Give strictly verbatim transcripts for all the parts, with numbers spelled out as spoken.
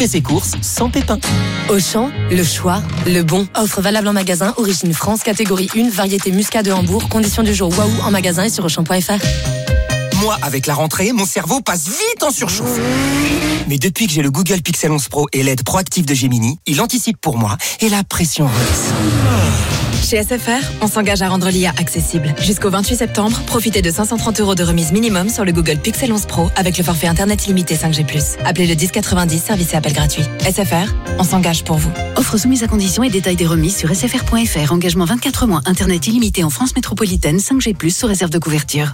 Et ses courses sans pépin. Auchan, le choix, le bon. Offre valable en magasin, origine France, catégorie un, variété Muscat de Hambourg. Conditions du jour waouh en magasin et sur auchan point f r. Moi, avec la rentrée, mon cerveau passe vite en surchauffe. Mais depuis que j'ai le Google Pixel onze Pro et l'aide proactive de Gemini, il anticipe pour moi et la pression redescend. Chez S F R, on s'engage à rendre l'I A accessible. Jusqu'au vingt-huit septembre, profitez de cinq cent trente euros de remise minimum sur le Google Pixel onze Pro avec le forfait Internet illimité cinq G plus. Appelez le dix quatre-vingt-dix, service et appel gratuit. S F R, on s'engage pour vous. Offre soumise à conditions et détails des remises sur s f r point f r. Engagement vingt-quatre mois, Internet illimité en France métropolitaine, cinq G plus, sous réserve de couverture.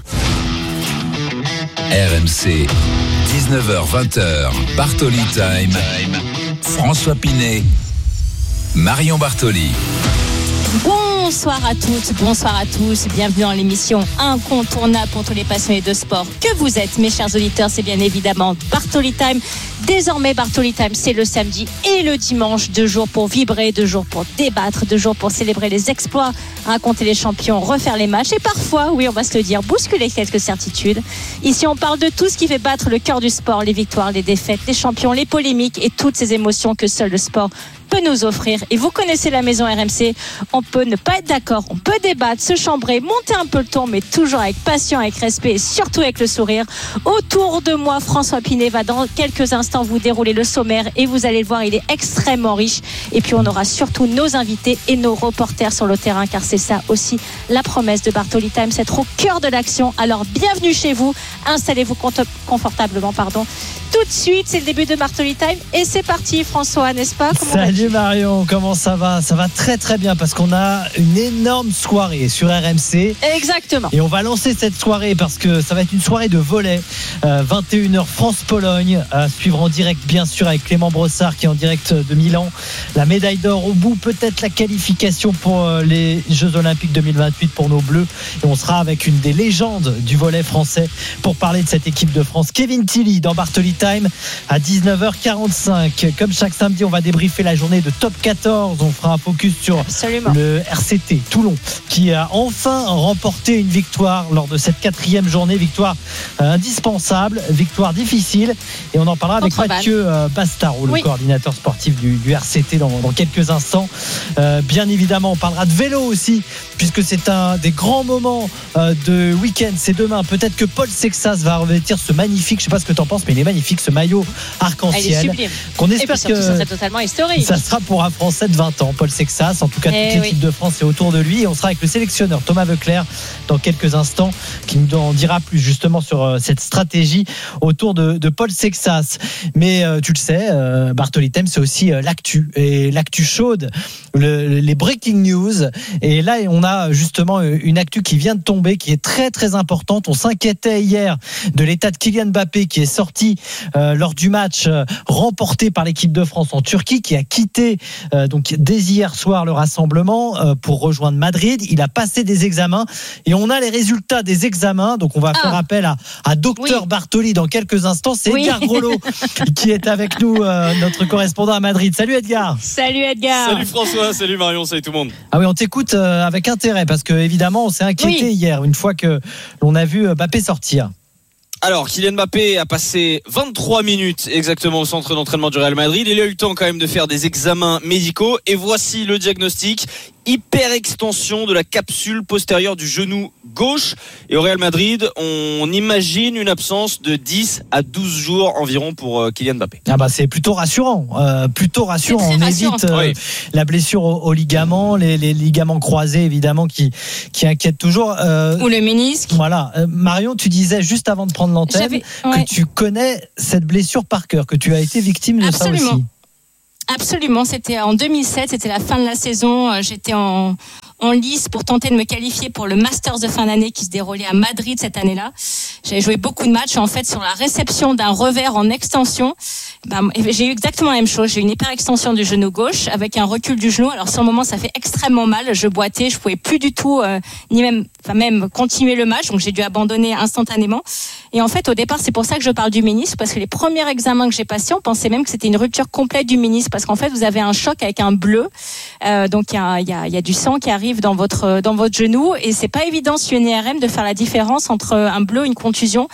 R M C, dix-neuf heures vingt, Bartoli Time. François Pinet, Marion Bartoli. Bonsoir à toutes, bonsoir à tous, bienvenue dans l'émission incontournable pour tous les passionnés de sport que vous êtes, mes chers auditeurs. C'est bien évidemment Bartoli Time. Désormais, Bartoli Time, c'est le samedi et le dimanche, deux jours pour vibrer, deux jours pour débattre, deux jours pour célébrer les exploits, raconter les champions, refaire les matchs et parfois, oui, on va se le dire, bousculer quelques certitudes. Ici, on parle de tout ce qui fait battre le cœur du sport, les victoires, les défaites, les champions, les polémiques et toutes ces émotions que seul le sport peut nous offrir. Et vous connaissez la maison R M C, on peut ne pas être d'accord, on peut débattre, se chambrer, monter un peu le ton, mais toujours avec passion, avec respect et surtout avec le sourire. Autour de moi, François Pinet va dans quelques instants vous dérouler le sommaire et vous allez le voir, il est extrêmement riche. Et puis on aura surtout nos invités et nos reporters sur le terrain, car c'est ça aussi la promesse de Bartoli Time, c'est être au cœur de l'action. Alors bienvenue chez vous, installez-vous confortablement, pardon. Tout de suite, c'est le début de Bartoli Time et c'est parti, François, n'est-ce pas? Comment Salut Marion, comment ça va? Ça va très très bien parce qu'on a une énorme soirée sur R M C. Exactement. Et on va lancer cette soirée parce que ça va être une soirée de volley. Euh, vingt et une heures France-Pologne, à suivre en direct bien sûr avec Clément Brossard qui est en direct de Milan. La médaille d'or au bout, peut-être la qualification pour les Jeux Olympiques deux mille vingt-huit pour nos Bleus. Et on sera avec une des légendes du volley français pour parler de cette équipe de France. Kevin Tilly dans Bartoli Time à dix-neuf heures quarante-cinq. Comme chaque samedi, on va débriefer la journée de top quatorze. On fera un focus sur Absolument. Le R C T Toulon qui a enfin remporté une victoire lors de cette quatrième journée. Victoire euh, indispensable, victoire difficile. Et on en parlera avec Contre Mathieu euh, Bastaro, le oui. coordinateur sportif du, du R C T dans, dans quelques instants. Euh, bien évidemment, on parlera de vélo aussi, puisque c'est un des grands moments euh, de week-end. C'est demain. Peut-être que Paul Sexas va revêtir ce magnifique, je ne sais pas ce que tu en penses, mais il est magnifique, ce maillot arc-en-ciel. Qu'on espère et puis surtout, que ça serait totalement historique. Ça sera pour un Français de vingt ans, Paul Sexas. En tout cas, et toute oui. l'équipe de France est autour de lui. Et on sera avec le sélectionneur Thomas Veuclair dans quelques instants, qui nous en dira plus justement sur euh, cette stratégie autour de, de Paul Sexas. Mais euh, tu le sais, euh, Bartoli Time, c'est aussi euh, l'actu. Et l'actu chaude, le, les breaking news. Et là, on a justement une actu qui vient de tomber, qui est très très importante. On s'inquiétait hier de l'état de Kylian Mbappé, qui est sorti euh, lors du match euh, remporté par l'équipe de France en Turquie, qui a quitté euh, donc dès hier soir le rassemblement euh, pour rejoindre Madrid. Il a passé des examens et on a les résultats des examens. Donc on va ah. faire appel à, à docteur oui. Bartoli dans quelques instants. C'est oui. Edgar Grollo qui est avec nous, euh, notre correspondant à Madrid. Salut Edgar. Salut Edgar. Salut François, salut Marion, salut tout le monde. Ah oui, on t'écoute euh, avec intérêt parce que évidemment on s'est inquiété oui. hier une fois que l'on a vu Mbappé sortir. Alors, Kylian Mbappé a passé vingt-trois minutes exactement au centre d'entraînement du Real Madrid. Il a eu le temps quand même de faire des examens médicaux. Et voici le diagnostic. Hyperextension de la capsule postérieure du genou gauche. Et au Real Madrid, on imagine une absence de dix à douze jours environ pour euh, Kylian Mbappé. Ah bah c'est plutôt rassurant. Euh, plutôt rassurant. On rassurant. évite euh, oui. la blessure au, au ligament, les, les ligaments croisés évidemment qui, qui inquiètent toujours. Euh, Ou le ménisque. Voilà. Euh, Marion, tu disais juste avant de prendre l'antenne ouais. que tu connais cette blessure par cœur, que tu as été victime de Absolument. ça aussi. Absolument, c'était en deux mille sept, c'était la fin de la saison, j'étais en, en lice pour tenter de me qualifier pour le Masters de fin d'année qui se déroulait à Madrid cette année-là. J'avais joué beaucoup de matchs et en fait sur la réception d'un revers en extension, ben, j'ai eu exactement la même chose, j'ai eu une hyperextension du genou gauche avec un recul du genou. Alors sur le moment ça fait extrêmement mal, je boitais, je pouvais plus du tout euh, ni même, enfin même continuer le match, donc j'ai dû abandonner instantanément. Et en fait au départ c'est pour ça que je parle du ménisque, parce que les premiers examens que j'ai passés on pensait même que c'était une rupture complète du ménisque, parce qu'en fait vous avez un choc avec un bleu, euh, donc il y a, y, a, y a du sang qui arrive dans votre dans votre genou et c'est pas évident sur une I R M de faire la différence entre un bleu, une contusion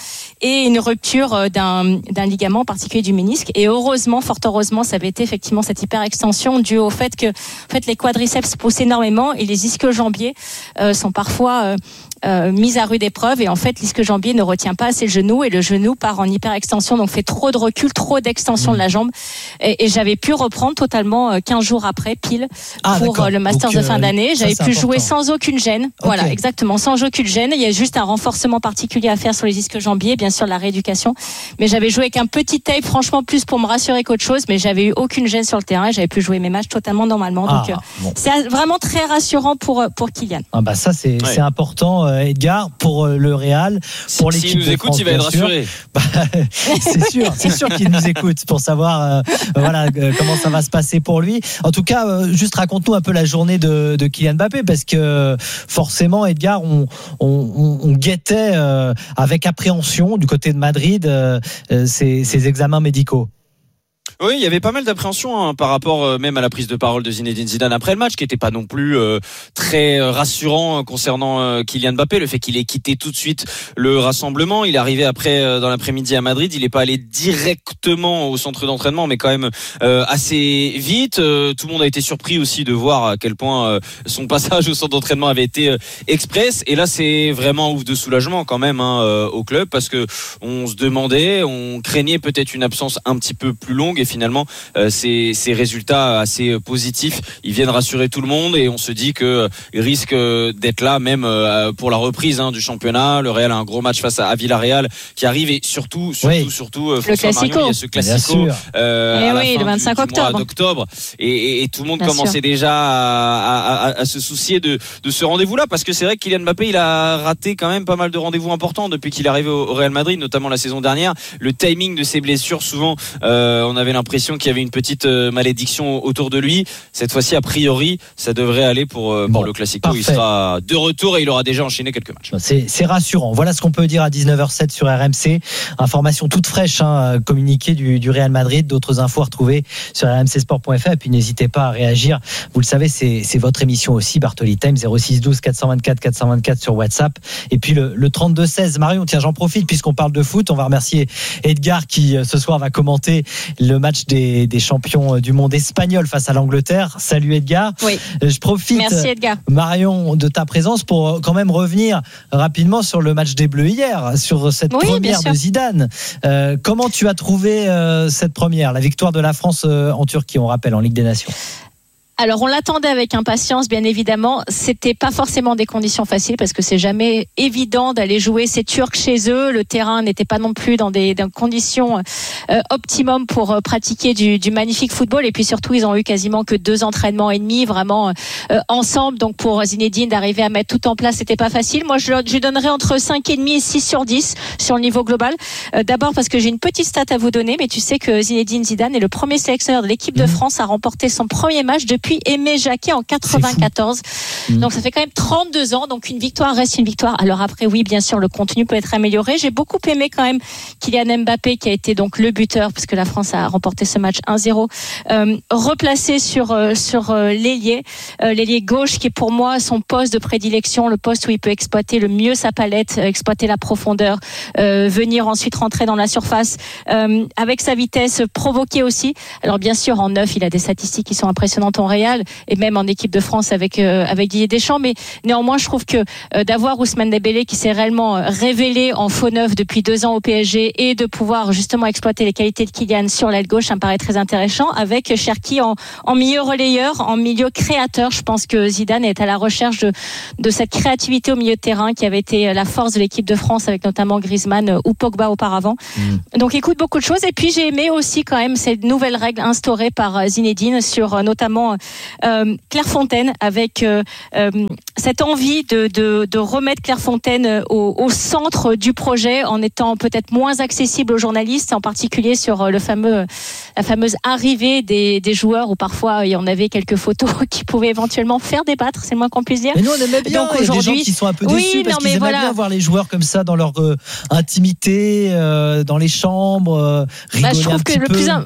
et une rupture d'un, d'un ligament particulier du ménisque. Et heureusement, fort heureusement, ça avait été effectivement cette hyperextension due au fait que en fait, les quadriceps poussent énormément et les ischio-jambiers euh, sont parfois euh, euh, mis à rude épreuve. Et en fait, l'ischio-jambier ne retient pas assez le genou et le genou part en hyperextension, donc fait trop de recul, trop d'extension mmh. de la jambe. Et, et j'avais pu reprendre totalement euh, quinze jours après, pile, ah, pour euh, le Masters donc, de fin d'année. J'avais pu jouer sans aucune gêne. Okay. Voilà, exactement, sans aucune gêne. Il y a juste un renforcement particulier à faire sur les ischio-jambiers, bien sûr la rééducation. Mais j'avais joué avec un petit tape, franchement plus pour me rassurer qu'autre chose. Mais j'avais eu aucune gêne sur le terrain et j'avais pu jouer mes matchs totalement normalement. Donc ah, bon. c'est vraiment très rassurant pour pour Kylian. Ah bah ça c'est ouais. c'est important, euh, Edgar, pour euh, le Real, pour si, l'équipe s'il nous de écoute, France, il va être rassuré. Bah, c'est sûr, c'est sûr qu'il nous écoute pour savoir euh, voilà euh, comment ça va se passer pour lui. En tout cas, euh, juste raconte-nous un peu la journée de, de Kylian Mbappé, parce que forcément, Edgar, on on, on, on guettait euh, avec appréhension du côté de Madrid euh, ces, ces examens médicaux. Oui, il y avait pas mal d'appréhension hein, par rapport euh, même à la prise de parole de Zinedine Zidane après le match, qui était pas non plus euh, très rassurant euh, concernant euh, Kylian Mbappé. Le fait qu'il ait quitté tout de suite le rassemblement, il est arrivé après euh, dans l'après-midi à Madrid. Il n'est pas allé directement au centre d'entraînement, mais quand même euh, assez vite. Euh, tout le monde a été surpris aussi de voir à quel point euh, son passage au centre d'entraînement avait été euh, express. Et là, c'est vraiment ouf de soulagement quand même hein, euh, au club, parce que on se demandait, on craignait peut-être une absence un petit peu plus longue. Et finalement, euh, ces, ces résultats assez positifs, ils viennent rassurer tout le monde et on se dit qu'ils euh, risquent d'être là même euh, pour la reprise hein, du championnat. Le Real a un gros match face à, à Villarreal qui arrive et surtout, surtout, oui. surtout, euh, François le Marion, il y a ce classico euh, et à oui, la fin le vingt-cinq du, du octobre. mois d'octobre et, et, et tout le monde Bien commençait sûr. déjà à, à, à, à se soucier de, de ce rendez-vous-là, parce que c'est vrai que Kylian Mbappé, il a raté quand même pas mal de rendez-vous importants depuis qu'il est arrivé au, au Real Madrid, notamment la saison dernière. Le timing de ses blessures, souvent, euh, on avait l'impression qu'il y avait une petite malédiction autour de lui. Cette fois-ci, a priori, ça devrait aller pour, pour bon, le Classico. Parfait. Il sera de retour et il aura déjà enchaîné quelques matchs. C'est, c'est rassurant. Voilà ce qu'on peut dire à dix-neuf heures sept sur R M C. Information toute fraîche, hein, communiquée du, du Real Madrid. D'autres infos à retrouver sur r m c sport point f r. Et puis n'hésitez pas à réagir. Vous le savez, c'est, c'est votre émission aussi, Bartoli Time, zéro six douze quatre cent vingt-quatre quatre cent vingt-quatre sur WhatsApp. Et puis le, le trente-deux seize. Marion, tiens, j'en profite puisqu'on parle de foot. On va remercier Edgar qui, ce soir, va commenter le match des, des champions du monde espagnol face à l'Angleterre. Salut Edgar. Oui. Je profite, merci Edgar, Marion, de ta présence pour quand même revenir rapidement sur le match des Bleus hier, sur cette oui, première de Zidane. Euh, comment tu as trouvé euh, cette première, la victoire de la France euh, en Turquie, on rappelle, en Ligue des Nations? Alors on l'attendait avec impatience, bien évidemment. C'était pas forcément des conditions faciles parce que c'est jamais évident d'aller jouer ces Turcs chez eux. Le terrain n'était pas non plus dans des, dans des conditions euh, optimum pour euh, pratiquer du, du magnifique football. Et puis surtout, ils ont eu quasiment que deux entraînements et demi vraiment euh, ensemble. Donc pour Zinedine d'arriver à mettre tout en place, c'était pas facile. Moi, je, je lui donnerais entre cinq virgule cinq et six sur dix sur le niveau global. Euh, d'abord parce que j'ai une petite stat à vous donner, mais tu sais que Zinedine Zidane est le premier sélectionneur de l'équipe de France à remporter son premier match depuis Puis Aimé Jacquet en quatre-vingt-quatorze. Mmh. Donc ça fait quand même trente-deux ans. Donc une victoire reste une victoire. Alors après, oui, bien sûr, le contenu peut être amélioré. J'ai beaucoup aimé quand même Kylian Mbappé, qui a été donc le buteur, puisque la France a remporté ce match un zéro, euh, replacé sur euh, sur euh, l'ailier, euh, l'ailier gauche, qui est pour moi son poste de prédilection, le poste où il peut exploiter le mieux sa palette, euh, exploiter la profondeur, euh, venir ensuite rentrer dans la surface, euh, avec sa vitesse, provoquer aussi. Alors bien sûr, en neuf, il a des statistiques qui sont impressionnantes en Real et même en équipe de France avec euh, avec Didier Deschamps, mais néanmoins je trouve que euh, d'avoir Ousmane Dembélé qui s'est réellement révélé en faux neuf depuis deux ans au P S G et de pouvoir justement exploiter les qualités de Kylian sur l'aile gauche, ça me paraît très intéressant, avec Cherki en, en milieu relayeur, en milieu créateur. Je pense que Zidane est à la recherche de, de cette créativité au milieu de terrain qui avait été la force de l'équipe de France avec notamment Griezmann ou Pogba auparavant. Mmh. Donc écoute, beaucoup de choses. Et puis j'ai aimé aussi quand même cette nouvelle règle instaurée par Zinedine sur notamment Euh, Clairefontaine, avec euh, euh, cette envie de, de, de remettre Clairefontaine au, au centre du projet, en étant peut-être moins accessible aux journalistes, en particulier sur le fameux, la fameuse arrivée des, des joueurs, où parfois il y en avait quelques photos qui pouvaient éventuellement faire débattre, c'est le moins qu'on puisse dire. Mais nous on aimait bien. Donc, il y a des gens qui sont un peu déçus, oui, parce non, qu'ils aimaient voilà. bien voir les joueurs comme ça dans leur euh, intimité, euh, dans les chambres, euh, rigoler bah, je trouve un que petit le peu. plus un...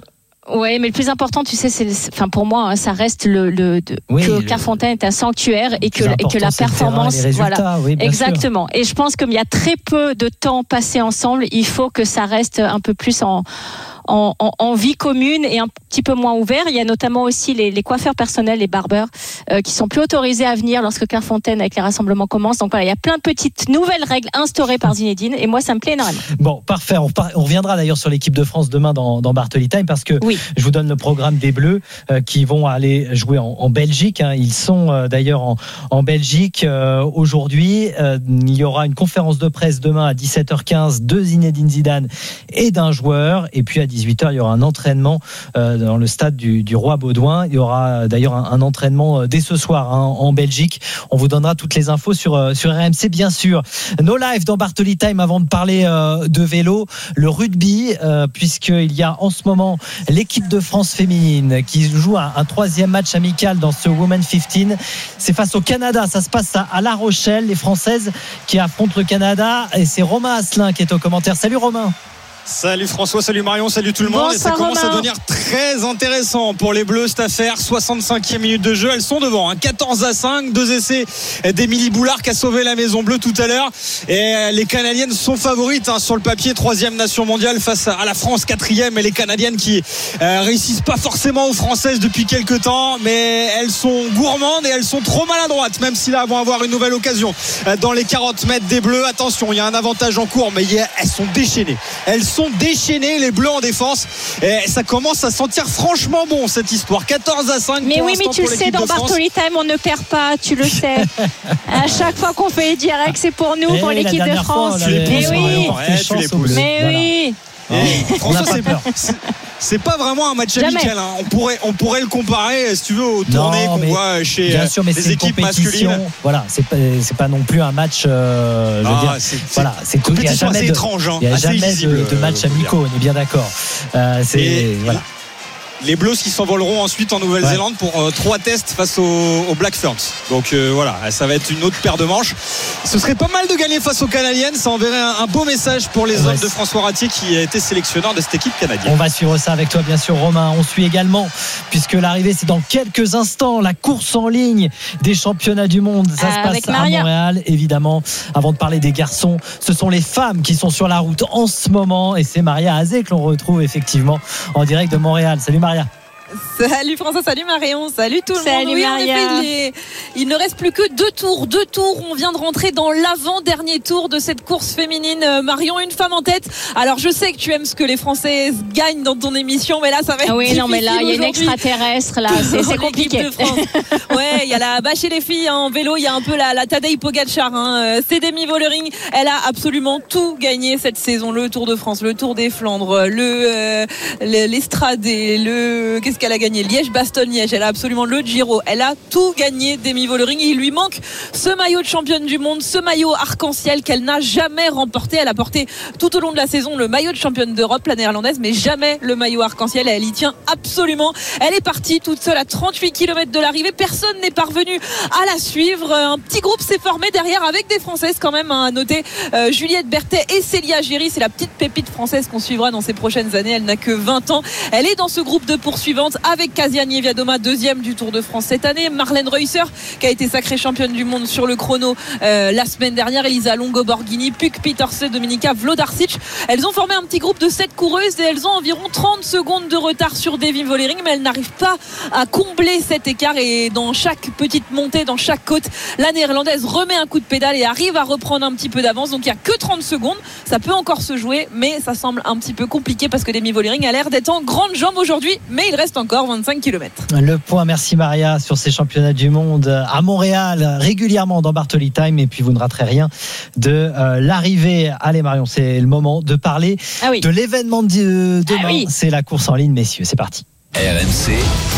Ouais, mais le plus important, tu sais, c'est, enfin pour moi, hein, ça reste le, le de, oui, que le... Clairefontaine est un sanctuaire et que, et que la performance, voilà, oui, exactement. Sûr. Et je pense qu'il y a très peu de temps passé ensemble. Il faut que ça reste un peu plus en En, en, en vie commune et un petit peu moins ouvert. Il y a notamment aussi les, les coiffeurs personnels, les barbeurs, euh, qui sont plus autorisés à venir lorsque Clairefontaine avec les rassemblements commencent. Donc voilà, il y a plein de petites nouvelles règles instaurées par Zinedine et moi ça me plaît énormément. Bon, parfait. On, par, on reviendra d'ailleurs sur l'équipe de France demain dans, dans Bartoli Time parce que oui. je vous donne le programme des Bleus euh, qui vont aller jouer en, en Belgique. Hein. Ils sont euh, d'ailleurs en, en Belgique euh, aujourd'hui. Euh, il y aura une conférence de presse demain à dix-sept heures quinze de Zinedine Zidane et d'un joueur. Et puis à dix-huit heures, il y aura un entraînement euh, dans le stade du, du Roi Baudouin. Il y aura d'ailleurs un, un entraînement dès ce soir hein, en Belgique. On vous donnera toutes les infos sur, sur R M C, bien sûr. No live dans Bartoli Time avant de parler euh, de vélo. Le rugby, euh, puisqu'il y a en ce moment l'équipe de France féminine qui joue un, un troisième match amical dans ce Women quinze. C'est face au Canada. Ça se passe à, à La Rochelle. Les Françaises qui affrontent le Canada. Et c'est Romain Asselin qui est au commentaire. Salut Romain. Salut François, salut Marion, salut tout le monde. Bonsoir, et ça commence Romain. à devenir très intéressant pour les Bleus cette affaire. soixante-cinquième minute de jeu, elles sont devant, hein, quatorze à cinq, deux essais d'Émilie Boulard qui a sauvé la Maison Bleue tout à l'heure. Et les Canadiennes sont favorites hein, sur le papier, troisième nation mondiale face à la France, quatrième. Et les Canadiennes qui euh, réussissent pas forcément aux Françaises depuis quelques temps, mais elles sont gourmandes et elles sont trop maladroites, même si là elles vont avoir une nouvelle occasion euh, dans les quarante mètres des Bleus. Attention, il y a un avantage en cours, mais elles sont déchaînées. Elles sont déchaînés les Bleus en défense et ça commence à sentir franchement bon cette histoire. Quatorze à cinq. Mais oui, mais tu le sais, dans Bartoli Time on ne perd pas, tu le sais. À chaque fois qu'on fait les directs, c'est pour nous, et pour l'équipe de France. Mais oui, mais oui. Et François, c'est, c'est, c'est pas vraiment un match Jamais. amical. Hein. On pourrait, on pourrait le comparer, si tu veux, aux tournées qu'on voit chez bien sûr, mais les c'est équipes masculines. Voilà, c'est pas, c'est pas non plus un match. Euh, je veux ah, dire, c'est, voilà, c'est une compétition assez de, étrange. Hein, il n'y a assez jamais visible, de, de match euh, amicaux, on est bien d'accord. Euh, c'est et, voilà. Les Blues qui s'envoleront ensuite en Nouvelle-Zélande ouais. pour euh, trois tests face aux, aux Black Ferns. Donc euh, voilà, ça va être une autre paire de manches. Ce serait pas mal de gagner face aux Canadiennes. Ça enverrait un, un beau message pour les ouais. hommes de François Ratier qui a été sélectionneur de cette équipe canadienne. On va suivre ça avec toi bien sûr Romain. On suit également, puisque l'arrivée c'est dans quelques instants, la course en ligne des championnats du monde. Ça euh, se passe à Montréal évidemment. Avant de parler des garçons, ce sont les femmes qui sont sur la route en ce moment. Et c'est Maria Azé que l'on retrouve effectivement en direct de Montréal. Salut Maria. Salut François, salut Marion, salut tout le salut monde. Oui, Maria. en effet, il, est, il ne reste plus que deux tours, deux tours. On vient de rentrer dans l'avant-dernier tour de cette course féminine. Marion, une femme en tête. Alors je sais que tu aimes ce que les Françaises gagnent dans ton émission, mais là ça va être ah oui, difficile. Non, mais là il y a une extraterrestre là, c'est, c'est compliqué. De France. Ouais, il y a la bah chez les filles hein, en vélo, il y a un peu la, la Tadej Pogacar. Hein. C'est Demi Vollering. Elle a absolument tout gagné cette saison. Le Tour de France, le Tour des Flandres, le euh, l'Estrade, le qu'est-ce qu'elle a gagné, Liège-Bastogne-Liège, elle a absolument le Giro, elle a tout gagné, Demi Vollering. Il lui manque ce maillot de championne du monde, ce maillot arc-en-ciel qu'elle n'a jamais remporté. Elle a porté tout au long de la saison le maillot de championne d'Europe, la néerlandaise, mais jamais le maillot arc-en-ciel. Elle y tient absolument. Elle est partie toute seule à trente-huit kilomètres de l'arrivée. Personne n'est parvenu à la suivre. Un petit groupe s'est formé derrière avec des Françaises quand même, hein, à noter euh, Juliette Berthet et Célia Géry. C'est la petite pépite française qu'on suivra dans ces prochaines années. Elle n'a que vingt ans. Elle est dans ce groupe de poursuivantes avec Kasia Niewiadoma, deuxième du Tour de France cette année. Marlène Reusser qui a été sacrée championne du monde sur le chrono euh, la semaine dernière. Elisa Longo-Borghini, Puk Pieterse, Dominika Vlodarčić. Elles ont formé un petit groupe de sept coureuses et elles ont environ trente secondes de retard sur Demi Vollering, mais elles n'arrivent pas à combler cet écart. Et dans chaque petite montée, dans chaque côte, la néerlandaise remet un coup de pédale et arrive à reprendre un petit peu d'avance. Donc il n'y a que trente secondes. Ça peut encore se jouer, mais ça semble un petit peu compliqué parce que Demi Vollering a l'air d'être en grande jambe aujourd'hui, mais il reste encore vingt-cinq kilomètres. Le point, merci Maria, sur ces championnats du monde à Montréal, régulièrement dans Bartoli Time, et puis vous ne raterez rien de euh, l'arrivée. Allez Marion, c'est le moment de parler ah oui. de l'événement de demain. Ah oui. C'est la course en ligne, messieurs, c'est parti. R M C,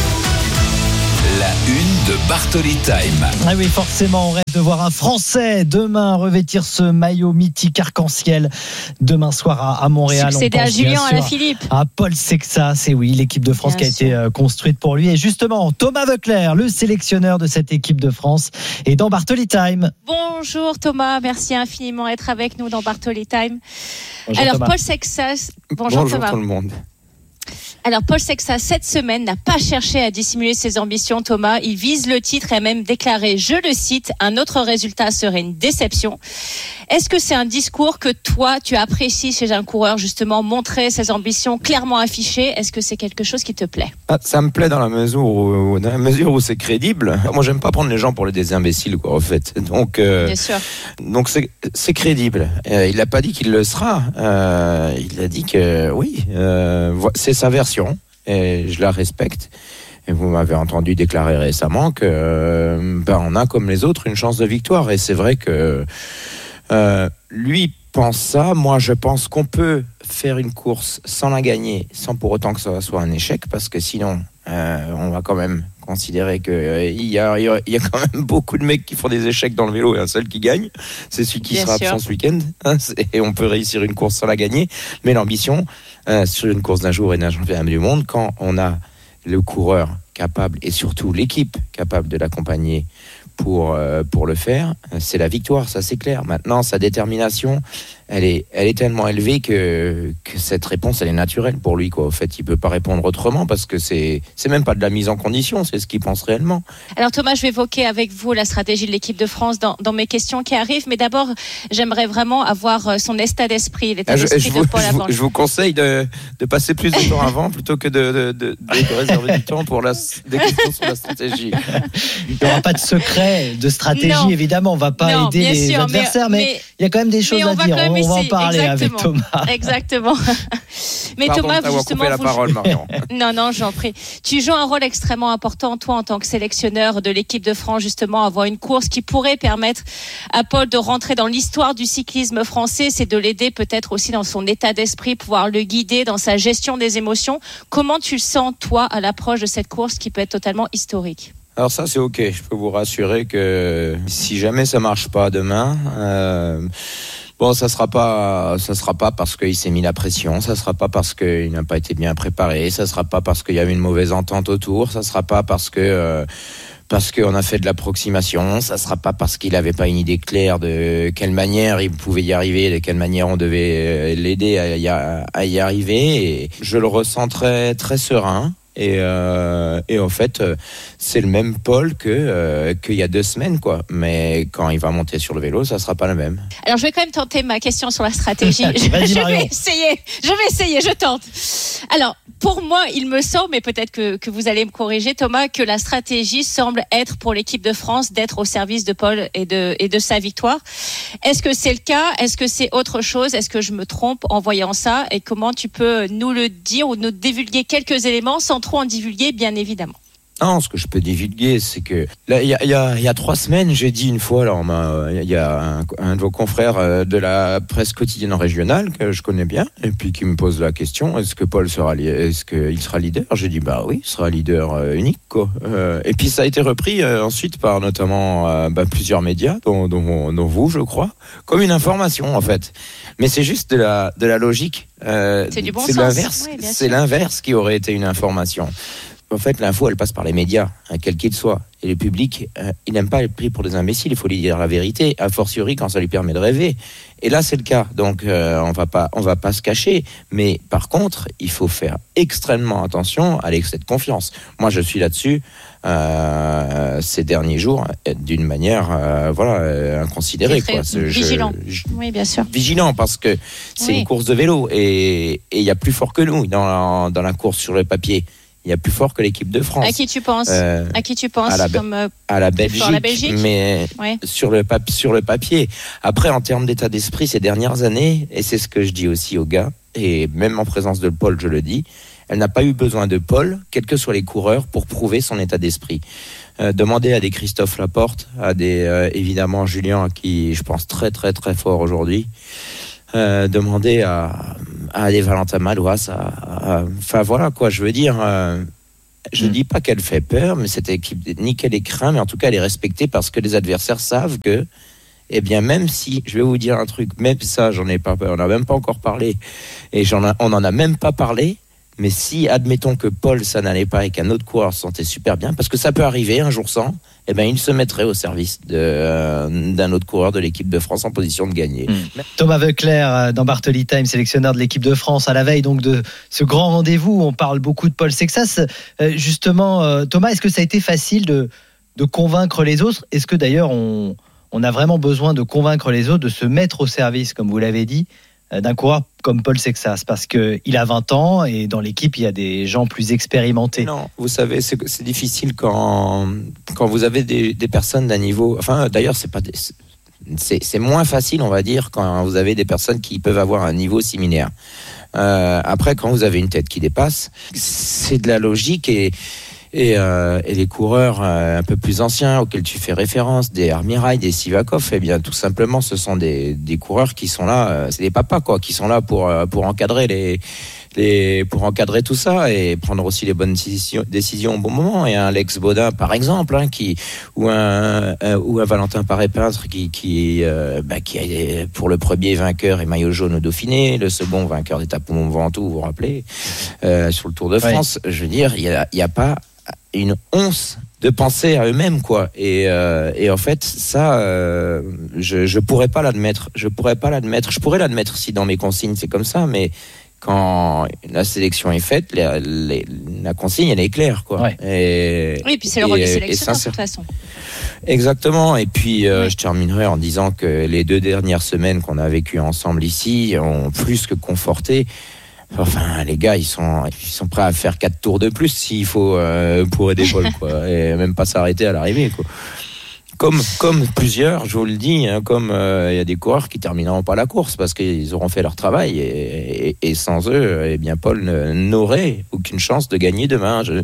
la une de Bartoli Time. Ah oui, forcément, on rêve de voir un Français demain revêtir ce maillot mythique arc-en-ciel demain soir à, à Montréal. Succéder à Julien Alaphilippe. À Paul Sexas, et oui, l'équipe de France bien qui sûr. a été euh, construite pour lui. Et justement, Thomas Voeckler, le sélectionneur de cette équipe de France, est dans Bartoli Time. Bonjour Thomas, merci infiniment d'être avec nous dans Bartoli Time. Bonjour, Alors Thomas. Paul Sexas, bonjour, bonjour Thomas. tout le monde. Alors Paul Sexas, cette semaine, n'a pas cherché à dissimuler ses ambitions, Thomas. Il vise le titre et a même déclaré, je le cite, un autre résultat serait une déception. Est-ce que c'est un discours que toi, tu apprécies chez un coureur, justement, montrer ses ambitions clairement affichées? Est-ce que c'est quelque chose qui te plaît? Ah, ça me plaît dans la mesure où, dans la mesure où c'est crédible. Moi, j'aime pas prendre les gens pour des imbéciles, quoi, en fait. Donc, euh, Bien sûr. Donc c'est, c'est crédible. Euh, il n'a pas dit qu'il le sera. Euh, il a dit que oui, euh, c'est sa version. Et je la respecte. Et vous m'avez entendu déclarer récemment que euh, ben on a comme les autres une chance de victoire. Et c'est vrai que euh, lui pense ça. Moi, je pense qu'on peut faire une course sans la gagner, sans pour autant que ça soit un échec, parce que sinon, euh, on va quand même considérer qu'il euh, y, a, il y a quand même beaucoup de mecs qui font des échecs dans le vélo et un seul qui gagne. C'est celui qui Bien sera sûr. absent ce week-end. Hein, et on peut réussir une course sans la gagner. Mais l'ambition, euh, sur une course d'un jour et d'un championnat du monde, quand on a le coureur capable et surtout l'équipe capable de l'accompagner pour, euh, pour le faire, c'est la victoire, ça c'est clair. Maintenant, sa détermination, elle est, elle est tellement élevée que, que cette réponse, elle est naturelle pour lui, quoi. Au fait, il peut pas répondre autrement parce que c'est, c'est même pas de la mise en condition, c'est ce qu'il pense réellement. Alors Thomas, je vais évoquer avec vous la stratégie de l'équipe de France dans, dans mes questions qui arrivent, mais d'abord, j'aimerais vraiment avoir son état d'esprit, l'état ah, je, d'esprit je de Paul Lafont. Je, je vous conseille de, de passer plus de temps avant plutôt que de, de, de, de, de réserver du temps pour la, des questions sur la stratégie. Il n'y aura pas de secret de stratégie, non. évidemment, on va pas non, aider les sûr, adversaires, mais, mais il y a quand même des choses à dire. On, on va en parler Exactement. avec Thomas. Exactement. Mais Pardon Thomas, vous justement, la vous... parole, Marion. non, non, j'en prie. Tu joues un rôle extrêmement important, toi, en tant que sélectionneur de l'équipe de France, justement, avoir une course qui pourrait permettre à Paul de rentrer dans l'histoire du cyclisme français, c'est de l'aider peut-être aussi dans son état d'esprit, pouvoir le guider dans sa gestion des émotions. Comment tu le sens, toi, à l'approche de cette course qui peut être totalement historique? Alors ça c'est ok, je peux vous rassurer que si jamais ça marche pas demain, euh, bon ça sera pas, ça sera pas parce qu'il s'est mis la pression, ça sera pas parce qu'il n'a pas été bien préparé, ça sera pas parce qu'il y a eu une mauvaise entente autour, ça sera pas parce que euh, parce qu'on a fait de l'approximation, ça sera pas parce qu'il avait pas une idée claire de quelle manière il pouvait y arriver, de quelle manière on devait l'aider à y, à y arriver. Et je le ressens très très serein. Et, euh, et en fait, c'est le même Paul que euh, qu'il y a deux semaines, quoi. Mais quand il va monter sur le vélo, ça sera pas le même. Alors, je vais quand même tenter ma question sur la stratégie. je, je vais essayer. Je vais essayer. Je tente. Alors, pour moi, il me semble, mais peut-être que, que vous allez me corriger, Thomas, que la stratégie semble être pour l'équipe de France d'être au service de Paul et de et de sa victoire. Est-ce que c'est le cas? Est-ce que c'est autre chose? Est-ce que je me trompe en voyant ça? Et comment tu peux nous le dire ou nous divulguer quelques éléments sans trop en divulguer, bien évidemment? Non, ce que je peux divulguer, c'est que là, il y a, y a, y a trois semaines, j'ai dit une fois, alors il y a un, un de vos confrères de la presse quotidienne régionale que je connais bien, et puis qui me pose la question, est-ce que Paul sera, est-ce qu'il sera leader? J'ai dit bah oui, il sera leader euh, unique, quoi. Euh, et puis ça a été repris euh, ensuite par notamment euh, bah, plusieurs médias, dont, dont, dont vous, je crois, comme une information en fait. Mais c'est juste de la de la logique. Euh, c'est du bon c'est sens. L'inverse, oui, c'est sûr. L'inverse qui aurait été une information. En fait, l'info, elle passe par les médias, hein, quel qu'il soit. Et le public, euh, il n'aime pas être pris pour des imbéciles. Il faut lui dire la vérité, a fortiori quand ça lui permet de rêver. Et là, c'est le cas. Donc, euh, on va pas, on va pas se cacher. Mais par contre, il faut faire extrêmement attention à l'excès de confiance. Moi, je suis là-dessus euh, ces derniers jours d'une manière, euh, voilà, euh, inconsidérée. Quoi. Vigilant. Je, je, oui, bien sûr. Vigilant parce que c'est oui. une course de vélo et il y a plus fort que nous dans la, dans la course sur le papier. Il y a plus fort que l'équipe de France. À qui tu penses euh, À qui tu penses à la, comme, euh, à la Belgique, la Belgique mais ouais. sur, le pap- sur le papier. Après, en termes d'état d'esprit, ces dernières années, et c'est ce que je dis aussi aux gars, et même en présence de Paul, je le dis, elle n'a pas eu besoin de Paul, quels que soient les coureurs, pour prouver son état d'esprit. Euh, demandez à des Christophe Laporte, à des euh, évidemment Julien, à qui je pense très très très fort aujourd'hui. Euh, demander à, à des Valentin Malouas, enfin voilà quoi, je veux dire, euh, je mm. dis pas qu'elle fait peur, mais cette équipe, ni qu'elle est crainte, mais en tout cas elle est respectée parce que les adversaires savent que, eh bien même si, je vais vous dire un truc, même ça j'en ai pas peur, on n'a même pas encore parlé, et j'en a, on en a même pas parlé, Mais si, admettons que Paul, ça n'allait pas et qu'un autre coureur se sentait super bien, parce que ça peut arriver un jour sans, eh ben, il se mettrait au service de, euh, d'un autre coureur de l'équipe de France en position de gagner. Mmh. Thomas Voeckler, dans Bartoli Time, sélectionneur de l'équipe de France, à la veille donc de ce grand rendez-vous. On parle beaucoup de Paul Sexas. Euh, justement, euh, Thomas, est-ce que ça a été facile de, de convaincre les autres ? Est-ce que d'ailleurs, on, on a vraiment besoin de convaincre les autres de se mettre au service, comme vous l'avez dit, d'un coureur comme Paul Sexas, parce qu'il a vingt ans et dans l'équipe il y a des gens plus expérimentés. Non, vous savez, c'est, c'est difficile quand, quand vous avez des, des personnes d'un niveau. Enfin, d'ailleurs, c'est pas des, c'est, c'est moins facile, on va dire, quand vous avez des personnes qui peuvent avoir un niveau similaire. Euh, après, quand vous avez une tête qui dépasse, c'est de la logique et. Et, euh, et les coureurs euh, un peu plus anciens auxquels tu fais référence, des Armirail, des Sivakov, eh bien tout simplement ce sont des, des coureurs qui sont là, euh, c'est des papas quoi, qui sont là pour euh, pour encadrer les les pour encadrer tout ça et prendre aussi les bonnes décisions, décisions au bon moment. Et un Alex Baudin par exemple, hein, qui ou un, un ou un Valentin Paré-Peintre qui qui euh, bah, qui est pour le premier vainqueur et maillot jaune au Dauphiné, le second vainqueur d'étape au Mont Ventoux, vous vous rappelez, euh, sur le Tour de France. Oui. Je veux dire, il y a il y a pas une once de penser à eux-mêmes quoi et euh, et en fait ça euh, je je pourrais pas l'admettre je pourrais pas l'admettre je pourrais l'admettre si dans mes consignes c'est comme ça, mais quand la sélection est faite, la, la, la consigne elle est claire quoi. Ouais. Et oui, puis c'est le rôle du sélectionneur de toute façon. Exactement. Et puis euh, ouais. je terminerai en disant que les deux dernières semaines qu'on a vécues ensemble ici ont plus que conforté. Enfin, les gars, ils sont, ils sont prêts à faire quatre tours de plus s'il faut euh, pour aider Paul, quoi, et même pas s'arrêter à l'arrivée, quoi. Comme, comme plusieurs, je vous le dis, hein, comme il euh, y a des coureurs qui termineront pas la course parce qu'ils auront fait leur travail et, et, et sans eux, eh bien Paul ne, n'aurait aucune chance de gagner demain. Je,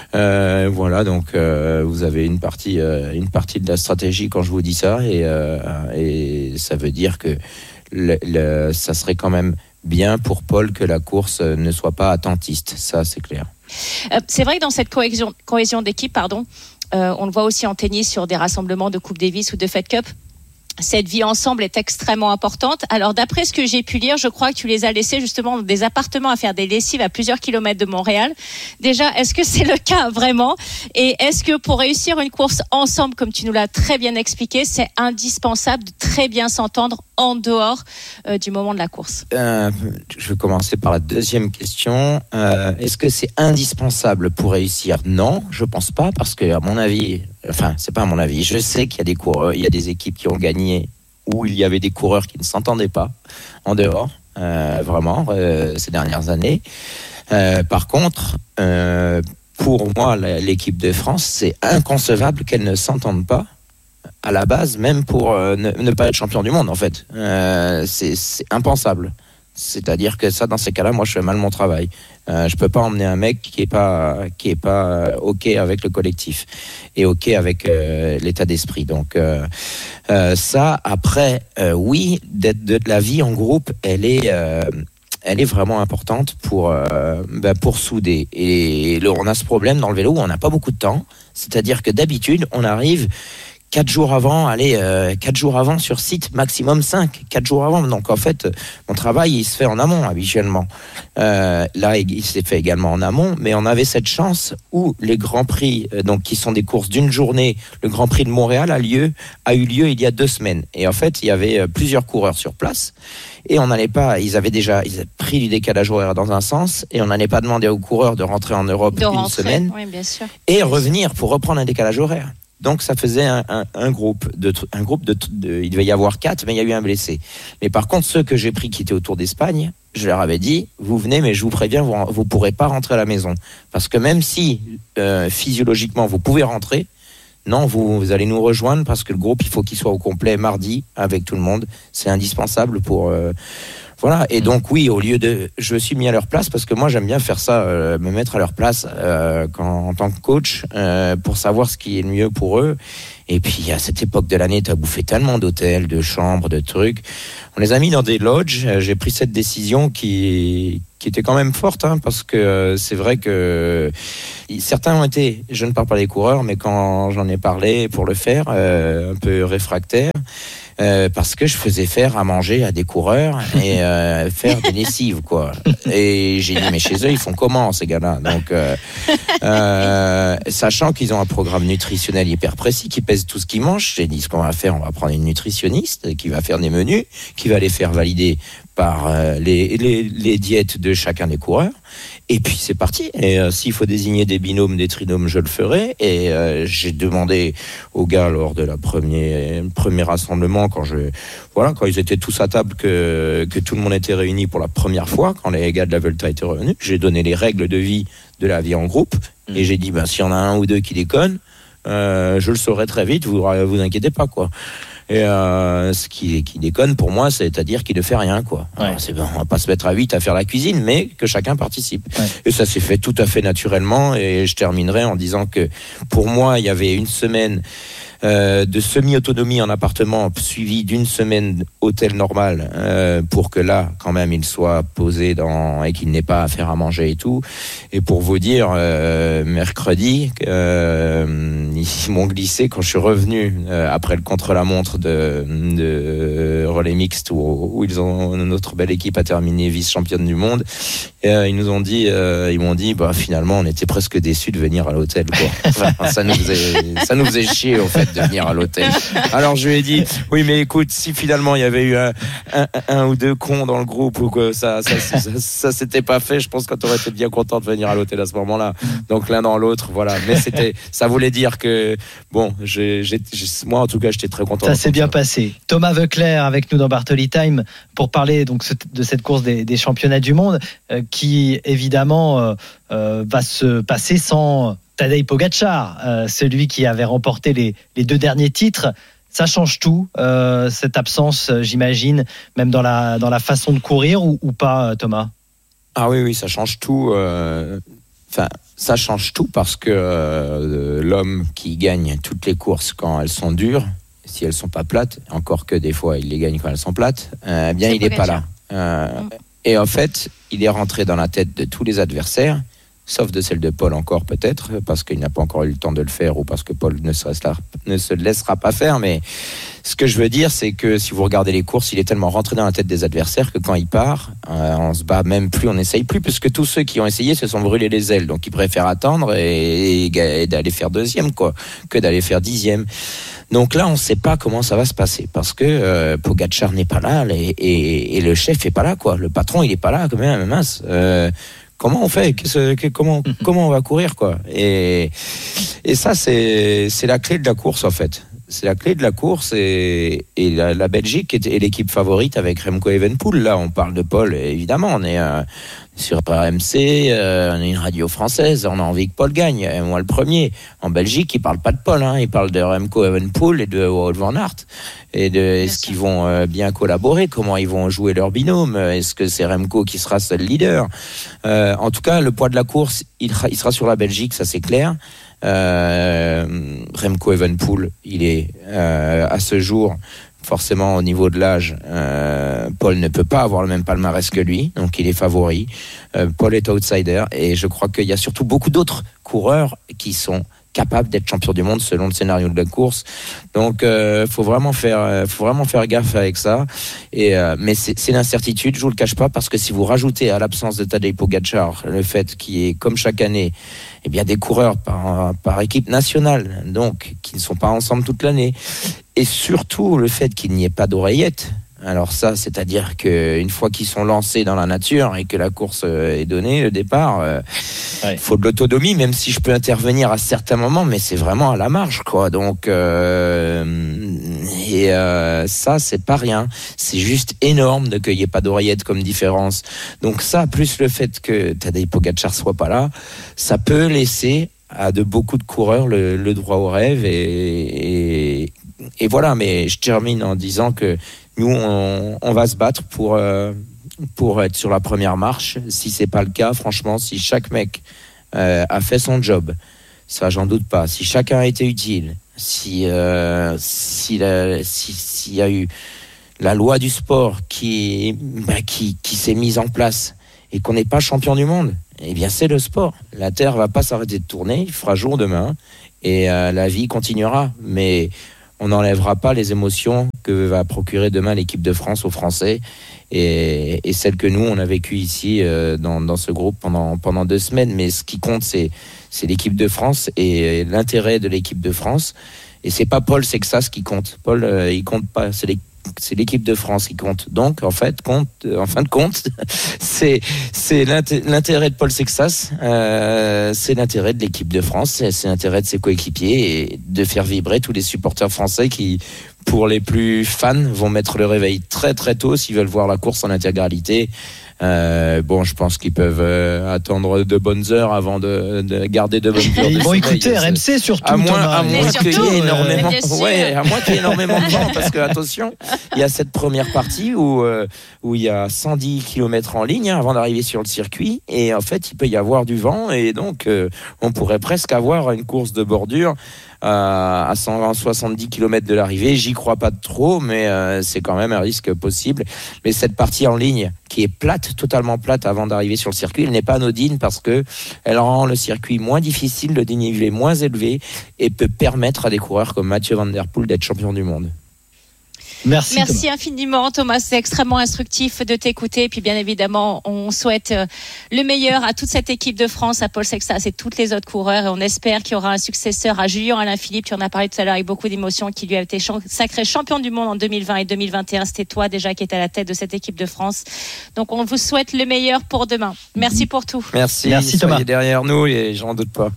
euh, voilà, donc euh, vous avez une partie, euh, une partie de la stratégie quand je vous dis ça, et, euh, et ça veut dire que le, le, ça serait quand même bien pour Paul que la course ne soit pas attentiste, ça c'est clair. Euh, c'est vrai que dans cette cohésion, cohésion d'équipe, pardon, euh, on le voit aussi en tennis sur des rassemblements de Coupe Davis ou de Fed Cup. Cette vie ensemble est extrêmement importante. Alors, d'après ce que j'ai pu lire, je crois que tu les as laissés justement dans des appartements à faire des lessives à plusieurs kilomètres de Montréal. Déjà, est-ce que c'est le cas vraiment ? Et est-ce que pour réussir une course ensemble, comme tu nous l'as très bien expliqué, c'est indispensable de très bien s'entendre en dehors euh, du moment de la course ? euh, Je vais commencer par la deuxième question. Euh, est-ce que c'est indispensable pour réussir ? Non, je pense pas, parce que à mon avis, enfin, c'est pas à mon avis, je sais qu'il y a des coureurs, il y a des équipes qui ont gagné où il y avait des coureurs qui ne s'entendaient pas en dehors, euh, vraiment, euh, ces dernières années. Euh, par contre, euh, pour moi, l'équipe de France, c'est inconcevable qu'elle ne s'entende pas à la base, même pour euh, ne, ne pas être champion du monde, en fait. Euh, c'est, c'est impensable. C'est-à-dire que ça, dans ces cas-là, moi, je fais mal mon travail. Euh, je peux pas emmener un mec qui est pas qui est pas ok avec le collectif et ok avec euh, l'état d'esprit. Donc euh, euh, ça, après, euh, oui, d'être de la vie en groupe, elle est euh, elle est vraiment importante pour euh, bah, pour souder. Et le, on a ce problème dans le vélo où on n'a pas beaucoup de temps. C'est-à-dire que d'habitude, on arrive Quatre jours avant, allez, euh, quatre jours avant sur site, maximum cinq, quatre jours avant. Donc en fait, mon travail, il se fait en amont habituellement. Euh, là, il s'est fait également en amont, mais on avait cette chance où les grands prix, euh, donc qui sont des courses d'une journée, le Grand Prix de Montréal a lieu, a eu lieu il y a deux semaines. Et en fait, il y avait euh, plusieurs coureurs sur place. Et on n'allait pas, ils avaient déjà, ils avaient pris du décalage horaire dans un sens, et on n'allait pas demander aux coureurs de rentrer en Europe de une rentrer, semaine, oui, bien sûr. et revenir pour reprendre un décalage horaire. Donc ça faisait un, un, un groupe de un groupe de, de il devait y avoir quatre, mais il y a eu un blessé. Mais par contre, ceux que j'ai pris qui étaient au Tour d'Espagne, je leur avais dit, vous venez, mais je vous préviens, vous vous pourrez pas rentrer à la maison, parce que même si euh, physiologiquement vous pouvez rentrer, non, vous, vous allez nous rejoindre parce que le groupe, il faut qu'il soit au complet mardi avec tout le monde. C'est indispensable pour euh, voilà. Et donc oui, au lieu de, je me suis mis à leur place parce que moi j'aime bien faire ça, euh, me mettre à leur place euh, quand, en tant que coach euh, pour savoir ce qui est le mieux pour eux. Et puis à cette époque de l'année, t'as bouffé tellement d'hôtels, de chambres, de trucs. On les a mis dans des lodges. J'ai pris cette décision qui qui était quand même forte, hein, parce que euh, c'est vrai que certains ont été, je ne parle pas des coureurs, mais quand j'en ai parlé pour le faire, euh, un peu réfractaires. euh, parce que je faisais faire à manger à des coureurs et euh, faire des lessives, quoi. Et j'ai dit, mais chez eux, ils font comment, ces gars-là? Donc, euh, euh, sachant qu'ils ont un programme nutritionnel hyper précis, qui pèse tout ce qu'ils mangent, j'ai dit, ce qu'on va faire, on va prendre une nutritionniste qui va faire des menus, qui va les faire valider par euh, les, les, les diètes de chacun des coureurs. Et puis c'est parti. Et euh, s'il faut désigner des binômes, des trinômes, je le ferai. Et euh, j'ai demandé aux gars lors de la premier premier rassemblement, quand je voilà, quand ils étaient tous à table, que que tout le monde était réuni pour la première fois, quand les gars de la Vuelta étaient revenus, j'ai donné les règles de vie de la vie en groupe. Et j'ai dit, ben s'il y en a un ou deux qui déconnent, euh, je le saurai très vite. Vous vous inquiétez pas, quoi. Et euh, ce qui, qui déconne pour moi, c'est-à-dire qu'il ne fait rien, quoi. Ouais. Alors, c'est bon, on va pas se mettre à huit à faire la cuisine, mais que chacun participe. Ouais. Et ça s'est fait tout à fait naturellement. Et je terminerai en disant que pour moi, il y avait une semaine euh, de semi-autonomie en appartement suivie d'une semaine hôtel normal, euh, pour que là, quand même, il soit posé dans et qu'il n'ait pas à faire à manger et tout. Et pour vous dire, euh, mercredi, euh, ils m'ont glissé quand je suis revenu euh, après le contre-la-montre de, de relais mixte où, où ils ont notre belle équipe a terminé vice-championne du monde. Et, euh, ils nous ont dit, euh, ils m'ont dit, bah finalement, on était presque déçus de venir à l'hôtel, quoi. Enfin, ça nous faisait, ça nous faisait chier, au fait, de venir à l'hôtel. Alors je lui ai dit, oui, mais écoute, si finalement il y avait eu un, un, un ou deux cons dans le groupe ou que ça, ça, ça, ça, ça s'était pas fait, je pense que t'aurais été bien content de venir à l'hôtel à ce moment-là. Donc l'un dans l'autre, voilà. Mais c'était, ça voulait dire que, bon, j'ai, j'ai, j'ai, moi en tout cas, j'étais très content. Ça s'est bien ça. passé. Thomas Voeckler avec nous dans Bartoli Time pour parler donc de cette course des, des championnats du monde euh, qui évidemment euh, euh, va se passer sans Tadej Pogačar, euh, celui qui avait remporté les, les deux derniers titres. Ça change tout, euh, cette absence, j'imagine, même dans la, dans la façon de courir ou, ou pas, Thomas? Ah oui, oui, ça change tout. Euh, enfin, ça change tout parce que euh, l'homme qui gagne toutes les courses quand elles sont dures, si elles sont pas plates, encore que des fois il les gagne quand elles sont plates, euh, bien il n'est pas là. Euh, mmh. Et en fait, il est rentré dans la tête de tous les adversaires, sauf de celle de Paul encore peut-être, parce qu'il n'a pas encore eu le temps de le faire ou parce que Paul ne se, laissera, ne se laissera pas faire. Mais ce que je veux dire, c'est que si vous regardez les courses, il est tellement rentré dans la tête des adversaires que quand il part, euh, on se bat même plus, on n'essaye plus, puisque tous ceux qui ont essayé se sont brûlés les ailes. Donc ils préfèrent attendre et, et, et d'aller faire deuxième, quoi, que d'aller faire dixième. Donc là, on ne sait pas comment ça va se passer parce que euh, Pogačar n'est pas là et, et, et le chef n'est pas là, quoi. Le patron, il n'est pas là, quand même, mince. Euh, Comment on fait? Qu'est-ce, que, comment, comment on va courir, quoi? Et, et ça, c'est, c'est la clé de la course, en fait. C'est la clé de la course et, et la, la Belgique est, est l'équipe favorite avec Remco Evenepoel. Là, on parle de Paul, évidemment. On est euh, sur R M C, euh, on est une radio française, on a envie que Paul gagne. Et moi, le premier. En Belgique, ils parlent pas de Paul, hein, ils parlent de Remco Evenepoel et de Wout van Aert. Et de est-ce qu'ils vont euh, bien collaborer, comment ils vont jouer leur binôme, est-ce que c'est Remco qui sera seul leader. Euh, en tout cas, le poids de la course, il, il sera sur la Belgique, ça c'est clair. Euh, Remco Evenepoel, il est euh, à ce jour forcément au niveau de l'âge, euh, Paul ne peut pas avoir le même palmarès que lui, donc il est favori. Euh, Paul est outsider et je crois qu'il y a surtout beaucoup d'autres coureurs qui sont capable d'être champion du monde selon le scénario de la course. Donc euh, faut vraiment faire faut vraiment faire gaffe avec ça. Et euh, mais c'est, c'est l'incertitude, je vous le cache pas, parce que si vous rajoutez à l'absence de Tadej Pogačar le fait qu'il y ait comme chaque année eh bien des coureurs par par équipe nationale, donc qui ne sont pas ensemble toute l'année, et surtout le fait qu'il n'y ait pas d'oreillette. Alors ça, c'est-à-dire qu'une fois qu'ils sont lancés dans la nature et que la course est donnée, le départ, il euh, ouais. faut de l'autonomie, même si je peux intervenir à certains moments, mais c'est vraiment à la marge, quoi. Donc, euh, et euh, ça, c'est pas rien. C'est juste énorme de qu'il n'y ait pas d'oreillette comme différence. Donc ça, plus le fait que Tadej Pogačar soit pas là, ça peut laisser à de beaucoup de coureurs le, le droit au rêve. Et, et, et voilà, mais je termine en disant que nous, on, on va se battre pour, euh, pour être sur la première marche. Si c'est pas le cas, franchement, si chaque mec euh, a fait son job, ça j'en doute pas. Si chacun a été utile, si euh, si la, si s'il y a eu la loi du sport qui bah, qui qui s'est mise en place et qu'on n'est pas champion du monde, eh bien c'est le sport. La Terre va pas s'arrêter de tourner. Il fera jour demain et euh, la vie continuera. Mais on n'enlèvera pas les émotions que va procurer demain l'équipe de France aux Français et, et celle que nous on a vécue ici euh, dans, dans ce groupe pendant pendant deux semaines. Mais ce qui compte, c'est c'est l'équipe de France et l'intérêt de l'équipe de France. Et c'est pas Paul Sexas qui compte. Paul, euh, il compte pas. C'est les c'est l'équipe de France qui compte. Donc, en fait, compte, en fin de compte, c'est, c'est l'intérêt de Paul Sexas, euh, c'est l'intérêt de l'équipe de France, c'est, c'est l'intérêt de ses coéquipiers et de faire vibrer tous les supporters français qui, pour les plus fans, vont mettre le réveil très très tôt s'ils veulent voir la course en intégralité. Euh, bon, je pense qu'ils peuvent euh, attendre de bonnes heures avant de, de garder de bonnes heures. Ils vont écouter R M C surtout. À moins, à mais moins surtout, qu'il y ait énormément, euh, ouais, à moins qu'il y ait énormément de vent, parce que attention, il y a cette première partie où euh, où il y a cent dix kilomètres en ligne hein, avant d'arriver sur le circuit, et en fait, il peut y avoir du vent, et donc euh, on pourrait presque avoir une course de bordure. Euh, à cent soixante-dix kilomètres de l'arrivée, j'y crois pas trop, mais euh, c'est quand même un risque possible. Mais cette partie en ligne qui est plate, totalement plate avant d'arriver sur le circuit, elle n'est pas anodine parce que elle rend le circuit moins difficile, le dénivelé moins élevé et peut permettre à des coureurs comme Mathieu Van Der Poel d'être champion du monde. Merci, Merci Thomas. infiniment Thomas, c'est extrêmement instructif de t'écouter. Et puis bien évidemment, on souhaite le meilleur à toute cette équipe de France, à Paul Sexas et tous les autres coureurs. Et on espère qu'il y aura un successeur à Julien Alaphilippe. Tu en as parlé tout à l'heure avec beaucoup d'émotion, qui lui a été sacré champion du monde en deux mille vingt et deux mille vingt et un. C'était toi déjà qui étais à la tête de cette équipe de France. Donc on vous souhaite le meilleur pour demain. Merci pour tout. Merci, Merci Thomas. Thomas. Derrière nous et j'en doute pas.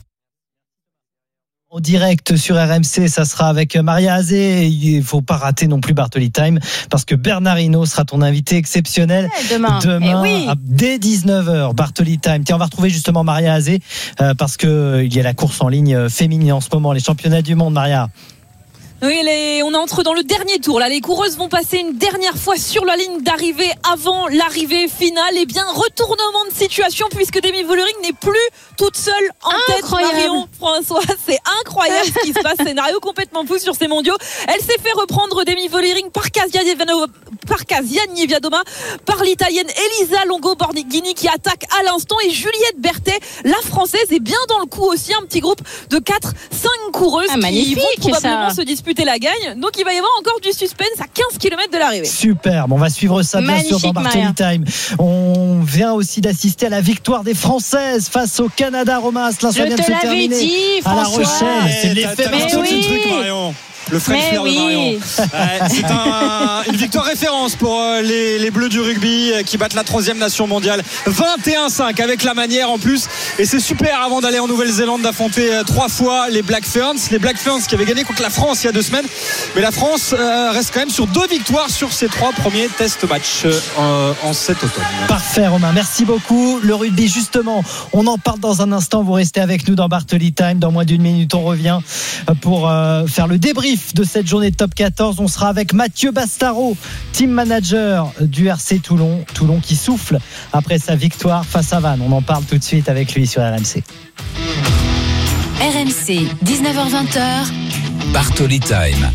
En direct sur R M C, ça sera avec Maria Azé. Il ne faut pas rater non plus Bartoli Time parce que Bernard Hinault sera ton invité exceptionnel Ouais, demain. demain Eh oui. à- dès dix-neuf heures. Bartoli Time. Tiens, on va retrouver justement Maria Azé euh, parce que euh, il y a la course en ligne euh, féminine en ce moment, les championnats du monde, Maria. Oui, les, on entre dans le dernier tour. Là, les coureuses vont passer une dernière fois sur la ligne d'arrivée avant l'arrivée finale. Et bien, retournement de situation puisque Demi Vollering n'est plus toute seule en Incroyable. tête. Marion François, c'est incroyable ce qui se passe. Scénario complètement fou sur ces mondiaux. Elle s'est fait reprendre Demi Vollering par Kasia Nieviadoma, par Kasia Nieviadoma, par l'italienne Elisa Longo Borghini qui attaque à l'instant, et Juliette Berthet, la française, est bien dans le coup aussi. Un petit groupe de quatre cinq coureuses Ah, qui magnifique, vont probablement ça. se disputer la gagne. Donc il va y avoir encore du suspense à quinze kilomètres de l'arrivée. Superbe, on va suivre ça bien Magnifique, sûr dans Bartoli Maria. Time. On vient aussi d'assister à la victoire des Françaises face au Canada. Romain Asselin, ça Je vient de te se l'avais terminer dit, à La François. Rochelle. C'est l'effet T'as- t'as Mais raison de ce oui. truc, Marion. Le French Mais flair de oui. Marion. Ouais, c'est un- une victoire référence pour euh, les, les Bleus du rugby euh, qui battent la troisième nation mondiale vingt et un cinq avec la manière en plus. Et c'est super avant d'aller en Nouvelle-Zélande d'affronter euh, trois fois les Black Ferns. Les Black Ferns qui avaient gagné contre la France il y a deux semaines. Mais la France euh, reste quand même sur deux victoires sur ses trois premiers test matchs euh, en cet automne. Parfait, Romain, merci beaucoup. Le rugby, justement, on en parle dans un instant. Vous restez avec nous dans Bartoli Time. Dans moins d'une minute, on revient pour euh, faire le débrief de cette journée de top quatorze. On sera avec Mathieu Bastaro, team manager du R C Toulon. Toulon qui souffle après sa victoire face à Vannes. On en parle tout de suite avec lui sur R M C. R M C, dix-neuf heures vingt. Bartoli Time.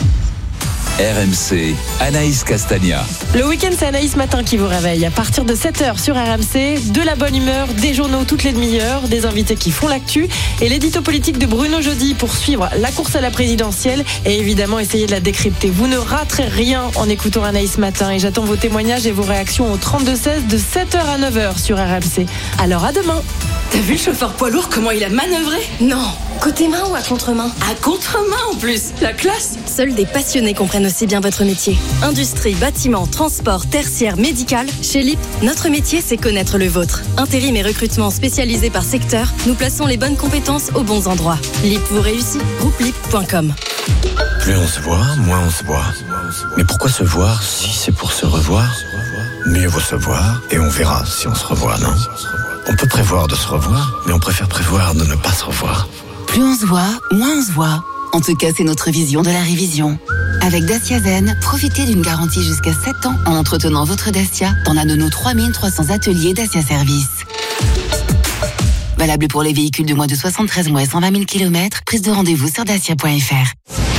R M C, Anaïs Castagna. Le week-end, c'est Anaïs Matin qui vous réveille. À partir de sept heures sur R M C, de la bonne humeur, des journaux toutes les demi-heures, des invités qui font l'actu et l'édito politique de Bruno Jeudi pour suivre la course à la présidentielle et évidemment essayer de la décrypter. Vous ne raterez rien en écoutant Anaïs Matin et j'attends vos témoignages et vos réactions au trente-deux seize de sept heures à neuf heures sur R M C. Alors à demain. T'as vu le chauffeur poids lourd, comment il a manœuvré? Non. Côté main ou à contre-main? À contre-main en plus. La classe. Seuls des passionnés comprennent aussi bien votre métier. Industrie, bâtiment, transport, tertiaire, médical. Chez L I P, notre métier, c'est connaître le vôtre. Intérim et recrutement spécialisés par secteur, nous plaçons les bonnes compétences aux bons endroits. L I P vous réussit, groupe lip point com. Plus on se voit, moins on se voit. Mais pourquoi se voir si c'est pour se revoir? Mieux vaut se voir et on verra si on se revoit, non? On peut prévoir de se revoir, mais on préfère prévoir de ne pas se revoir. Plus on se voit, moins on se voit. En tout cas, c'est notre vision de la révision. Avec Dacia Zen, profitez d'une garantie jusqu'à sept ans en entretenant votre Dacia dans l'un de nos trois mille trois cents ateliers Dacia Service. Valable pour les véhicules de moins de soixante-treize mois et cent vingt mille kilomètres. Prise de rendez-vous sur dacia point f r.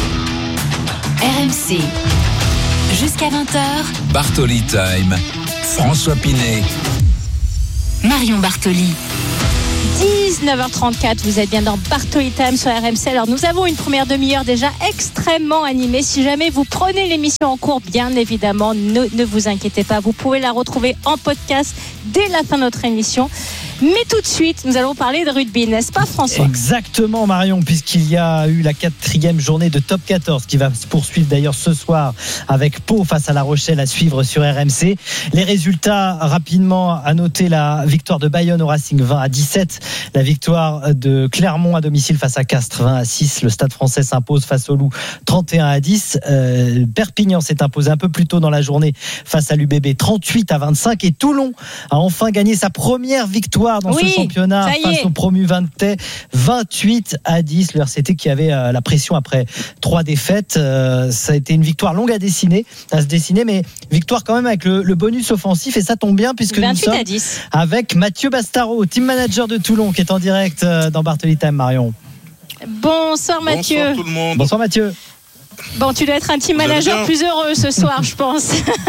R M C. Jusqu'à vingt heures. Bartoli Time. François Pinet. Marion Bartoli. dix-neuf heures trente-quatre, vous êtes bien dans Bartoli Time sur R M C. Alors nous avons une première demi-heure déjà extrêmement animée. Si jamais vous prenez l'émission en cours, bien évidemment, ne, ne vous inquiétez pas, vous pouvez la retrouver en podcast dès la fin de notre émission. Mais tout de suite, nous allons parler de rugby, n'est-ce pas François ? Exactement Marion, puisqu'il y a eu la quatrième journée de top quatorze qui va se poursuivre d'ailleurs ce soir avec Pau face à La Rochelle à suivre sur R M C. Les résultats rapidement à noter: la victoire de Bayonne au Racing vingt à dix-sept, la victoire de Clermont à domicile face à Castres vingt à six, le Stade Français s'impose face au Loup trente et un à dix, euh, Perpignan s'est imposé un peu plus tôt dans la journée face à l'U B B trente-huit à vingt-cinq et Toulon a enfin gagné sa première victoire dans oui, ce championnat face au promu Vintais vingt-huit à dix. Le R C T qui avait euh, la pression après trois défaites, euh, ça a été une victoire longue à dessiner, à se dessiner, mais victoire quand même avec le, le bonus offensif, et ça tombe bien puisque nous sommes avec Mathieu Bastaro, team manager de Toulon, qui est en direct euh, dans Bartoli Time. Marion. Bonsoir Mathieu. Bonsoir tout le monde. Bonsoir Mathieu. Bon, tu dois être un team manager plus heureux ce soir, je pense.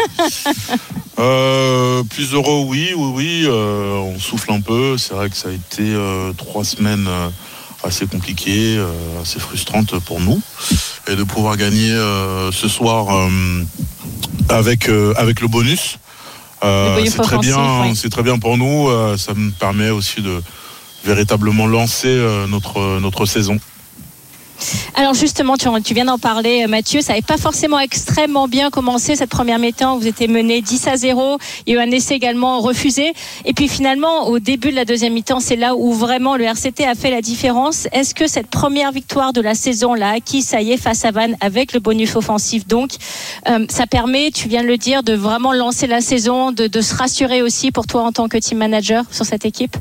euh, plus heureux, oui, oui, oui. Euh, on souffle un peu. C'est vrai que ça a été euh, trois semaines euh, assez compliquées, euh, assez frustrantes pour nous. Et de pouvoir gagner euh, ce soir euh, avec, euh, avec le bonus, euh, le c'est, très bien, oui. c'est très bien pour nous. Euh, ça me permet aussi de véritablement lancer euh, notre, notre saison. Alors justement, tu, tu viens d'en parler Mathieu, ça n'avait pas forcément extrêmement bien commencé cette première mi-temps, vous étiez mené dix à zéro, il y a eu un essai également refusé, et puis finalement au début de la deuxième mi-temps, c'est là où vraiment le R C T a fait la différence. Est-ce que cette première victoire de la saison l'a acquis, ça y est, face à Vannes avec le bonus offensif, donc euh, ça permet, tu viens de le dire, de vraiment lancer la saison, de, de se rassurer aussi pour toi en tant que team manager sur cette équipe?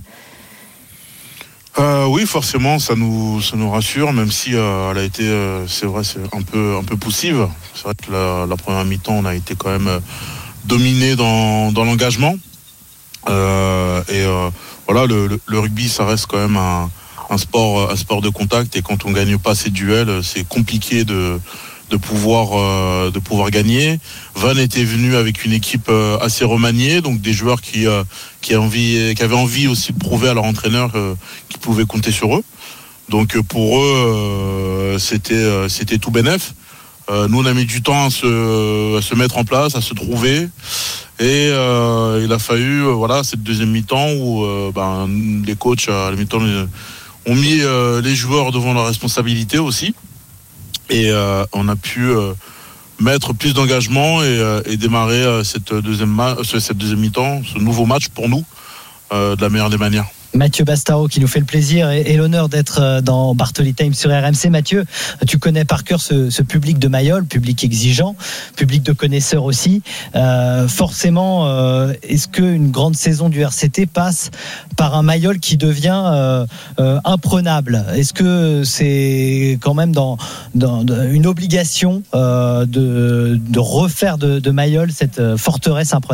Euh, oui, forcément, ça nous ça nous rassure, même si euh, elle a été, euh, c'est vrai, c'est un peu un peu poussive. C'est vrai que la, la première mi-temps, on a été quand même euh, dominé dans dans l'engagement. Euh, et euh, voilà, le, le, le rugby, ça reste quand même un, un sport un sport de contact. Et quand on gagne pas ces duels, c'est compliqué de de pouvoir euh, de pouvoir gagner. Vannes était venu avec une équipe euh, assez remaniée, donc des joueurs qui euh, qui, a envie, qui avaient envie aussi de prouver à leur entraîneur euh, qu'ils pouvaient compter sur eux. Donc pour eux, euh, c'était euh, c'était tout bénef. Euh, nous on a mis du temps à se à se mettre en place, à se trouver, et euh, il a fallu euh, voilà cette deuxième mi-temps où euh, ben les coachs à la mi-temps ont mis euh, les joueurs devant leurs responsabilités aussi. Et euh, on a pu euh, mettre plus d'engagement et, euh, et démarrer euh, cette deuxième ma- cette deuxième mi-temps, ce nouveau match pour nous, euh, de la meilleure des manières. Mathieu Bastaro qui nous fait le plaisir et, et l'honneur d'être dans Bartoli Time sur R M C. Mathieu, tu connais par cœur ce, ce public de Mayol, public exigeant, public de connaisseurs aussi. Euh, forcément, euh, est-ce qu'une grande saison du R C T passe par un Mayol qui devient euh, euh, imprenable ? Est-ce que c'est quand même dans, dans, dans une obligation euh, de, de refaire de, de Mayol cette forteresse imprenable ?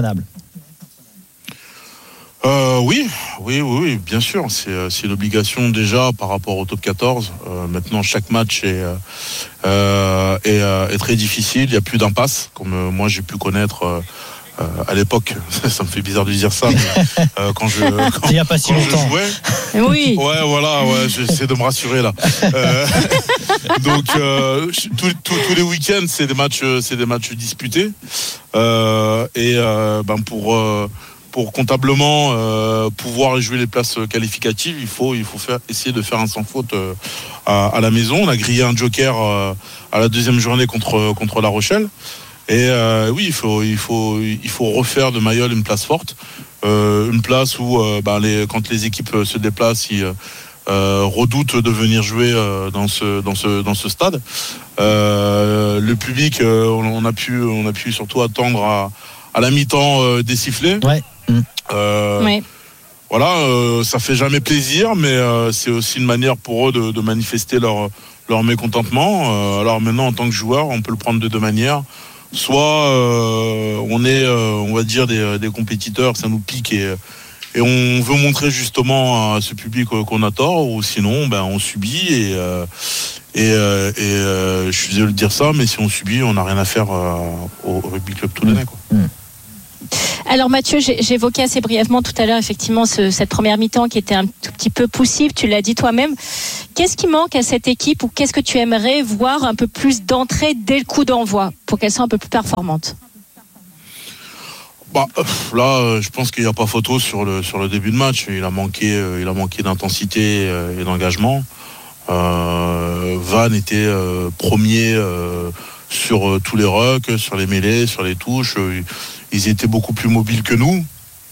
Euh, oui, oui, oui, oui, bien sûr. C'est, c'est une obligation déjà par rapport au top quatorze. Euh, maintenant, chaque match est, euh, est, euh, est très difficile. Il n'y a plus d'impasse, comme euh, moi j'ai pu connaître euh, euh, à l'époque. Ça me fait bizarre de dire ça, mais euh, quand je quand, il n'y a pas si quand longtemps. je jouais. Oui. Ouais, voilà. Ouais, j'essaie de me rassurer là. Euh, donc euh, tous, tous, tous les week-ends, c'est des matchs, c'est des matchs disputés. Euh, et euh, ben pour euh, Pour comptablement euh, pouvoir jouer les places qualificatives, il faut, il faut faire, essayer de faire un sans faute euh, à, à la maison. On a grillé un joker euh, à la deuxième journée contre, contre La Rochelle. Et euh, oui, il faut, il, faut, il faut refaire de Mayol une place forte. Euh, une place où, euh, bah, les, quand les équipes se déplacent, ils euh, redoutent de venir jouer euh, dans, ce, dans, ce, dans ce stade. Euh, le public, euh, on, a pu, on a pu surtout attendre à, à la mi-temps euh, des sifflets. Ouais. Euh, ouais. Voilà, euh, ça fait jamais plaisir, mais euh, c'est aussi une manière pour eux de, de manifester leur, leur mécontentement. Euh, alors maintenant, en tant que joueur, on peut le prendre de deux manières. Soit euh, on est, euh, on va dire, des, des compétiteurs, ça nous pique et, et on veut montrer justement à ce public qu'on a tort, ou sinon, ben, on subit et, euh, et, euh, et euh, je suis désolé de dire ça, mais si on subit, on n'a rien à faire euh, au Rugby Club Toulonnais, quoi. Mmh. Alors Mathieu, j'ai, j'évoquais assez brièvement tout à l'heure effectivement ce, cette première mi-temps qui était un tout petit peu poussive, tu l'as dit toi-même. Qu'est-ce qui manque à cette équipe ou qu'est-ce que tu aimerais voir un peu plus d'entrée dès le coup d'envoi pour qu'elle soit un peu plus performante? Bah, là, je pense qu'il n'y a pas photo sur le, sur le début de match. Il a manqué, il a manqué d'intensité et d'engagement. Euh, Van était euh, premier euh, sur euh, tous les rucks, sur les mêlées, sur les touches. Euh, ils étaient beaucoup plus mobiles que nous.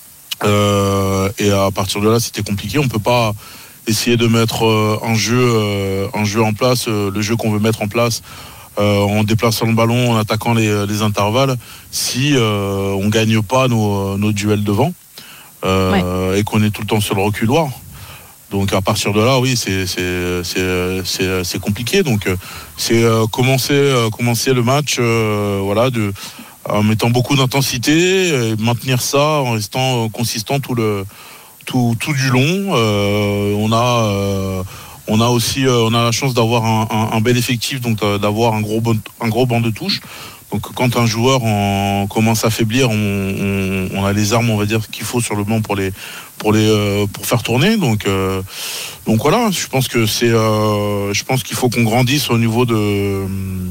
Euh, et à partir de là, c'était compliqué. On ne peut pas essayer de mettre euh, un, jeu, euh, un jeu en place, euh, le jeu qu'on veut mettre en place, euh, en déplaçant le ballon, en attaquant les, les intervalles, si euh, on ne gagne pas nos, nos duels devant euh, ouais. et qu'on est tout le temps sur le reculoir. Donc à partir de là, oui, c'est c'est c'est c'est, c'est compliqué. Donc c'est euh, commencer euh, commencer le match, euh, voilà, de en mettant beaucoup d'intensité, et maintenir ça en restant consistant tout le tout tout du long. Euh, on a euh, on a aussi euh, on a la chance d'avoir un, un, un bel effectif, donc euh, d'avoir un gros bon, un gros banc de touche. Donc quand un joueur en, commence à faiblir, on, on, on a les armes, on va dire, qu'il faut sur le banc pour les pour les euh, pour faire tourner. Donc euh, donc voilà, je pense que c'est euh, je pense qu'il faut qu'on grandisse au niveau de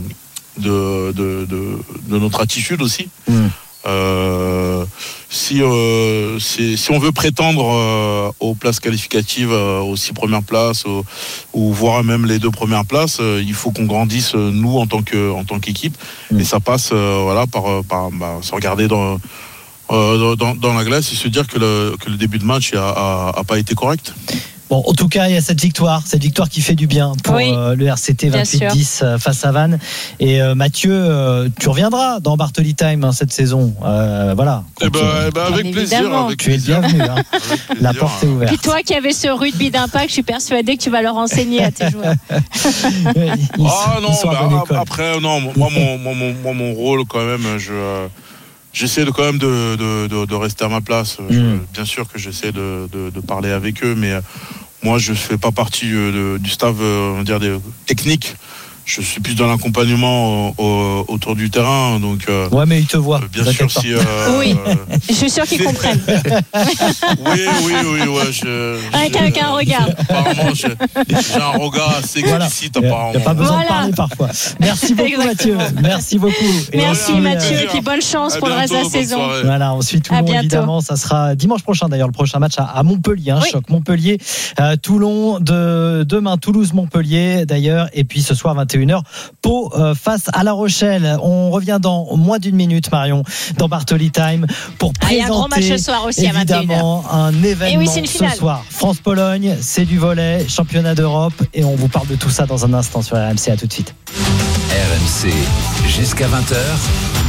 de de, de, de notre attitude aussi. Mmh. Euh, si, euh, si si on veut prétendre euh, aux places qualificatives, euh, aux six premières places, aux, ou voire même les deux premières places, euh, il faut qu'on grandisse euh, nous en tant que en tant qu'équipe. Mmh. Et ça passe euh, voilà par par bah, se regarder dans, euh, dans dans la glace et se dire que le que le début de match a, a, a pas été correct. Bon, en tout cas, il y a cette victoire, cette victoire qui fait du bien pour oui, euh, le R C T vingt-huit dix euh, face à Vannes. Et euh, Mathieu, euh, tu reviendras dans Bartoli Time hein, cette saison. Euh, voilà. Eh ben, eh ben, avec plaisir. Avec tu es plaisir. bienvenu. Hein. Plaisir, la porte est ouverte. Puis toi qui avais ce rugby d'impact, je suis persuadé que tu vas leur enseigner à tes joueurs. Ah non, bah, après, non, moi mon, moi, mon, moi, mon rôle quand même, je. Euh, J'essaie de, quand même de, de, de, de rester à ma place. Mmh. Je, bien sûr que j'essaie de, de, de parler avec eux, mais moi, je ne fais pas partie de, du staff on va dire, des, technique. Je suis plus dans l'accompagnement au, au, autour du terrain. Donc, euh, ouais, mais ils te voient. Bien sûr, si. Euh, oui, euh, je suis sûr qu'ils comprennent. oui, oui, oui. Ouais, je, avec, je, avec un regard. Apparemment, j'ai, j'ai un regard assez voilà. explicite. Apparemment. Il n'y a pas besoin voilà. de parler parfois. Merci beaucoup, Mathieu. Merci beaucoup. Et Merci, aussi, Mathieu. euh, Et puis bonne chance à pour bientôt, le reste de la saison. Soirée. Voilà, on suit Toulon, évidemment. Ça sera dimanche prochain, d'ailleurs, le prochain match à, à Montpellier. Hein, oui. Choc Montpellier, euh, Toulon, de, demain, Toulouse-Montpellier, d'ailleurs. Et puis ce soir, vingt et une heures, Pau face à La Rochelle. On revient dans moins d'une minute, Marion, dans Bartoli Time pour ah, présenter un gros match ce soir aussi évidemment à un événement oui, ce soir. France-Pologne, c'est du volley, championnat d'Europe, et on vous parle de tout ça dans un instant sur R M C. À tout de suite. R M C jusqu'à vingt heures.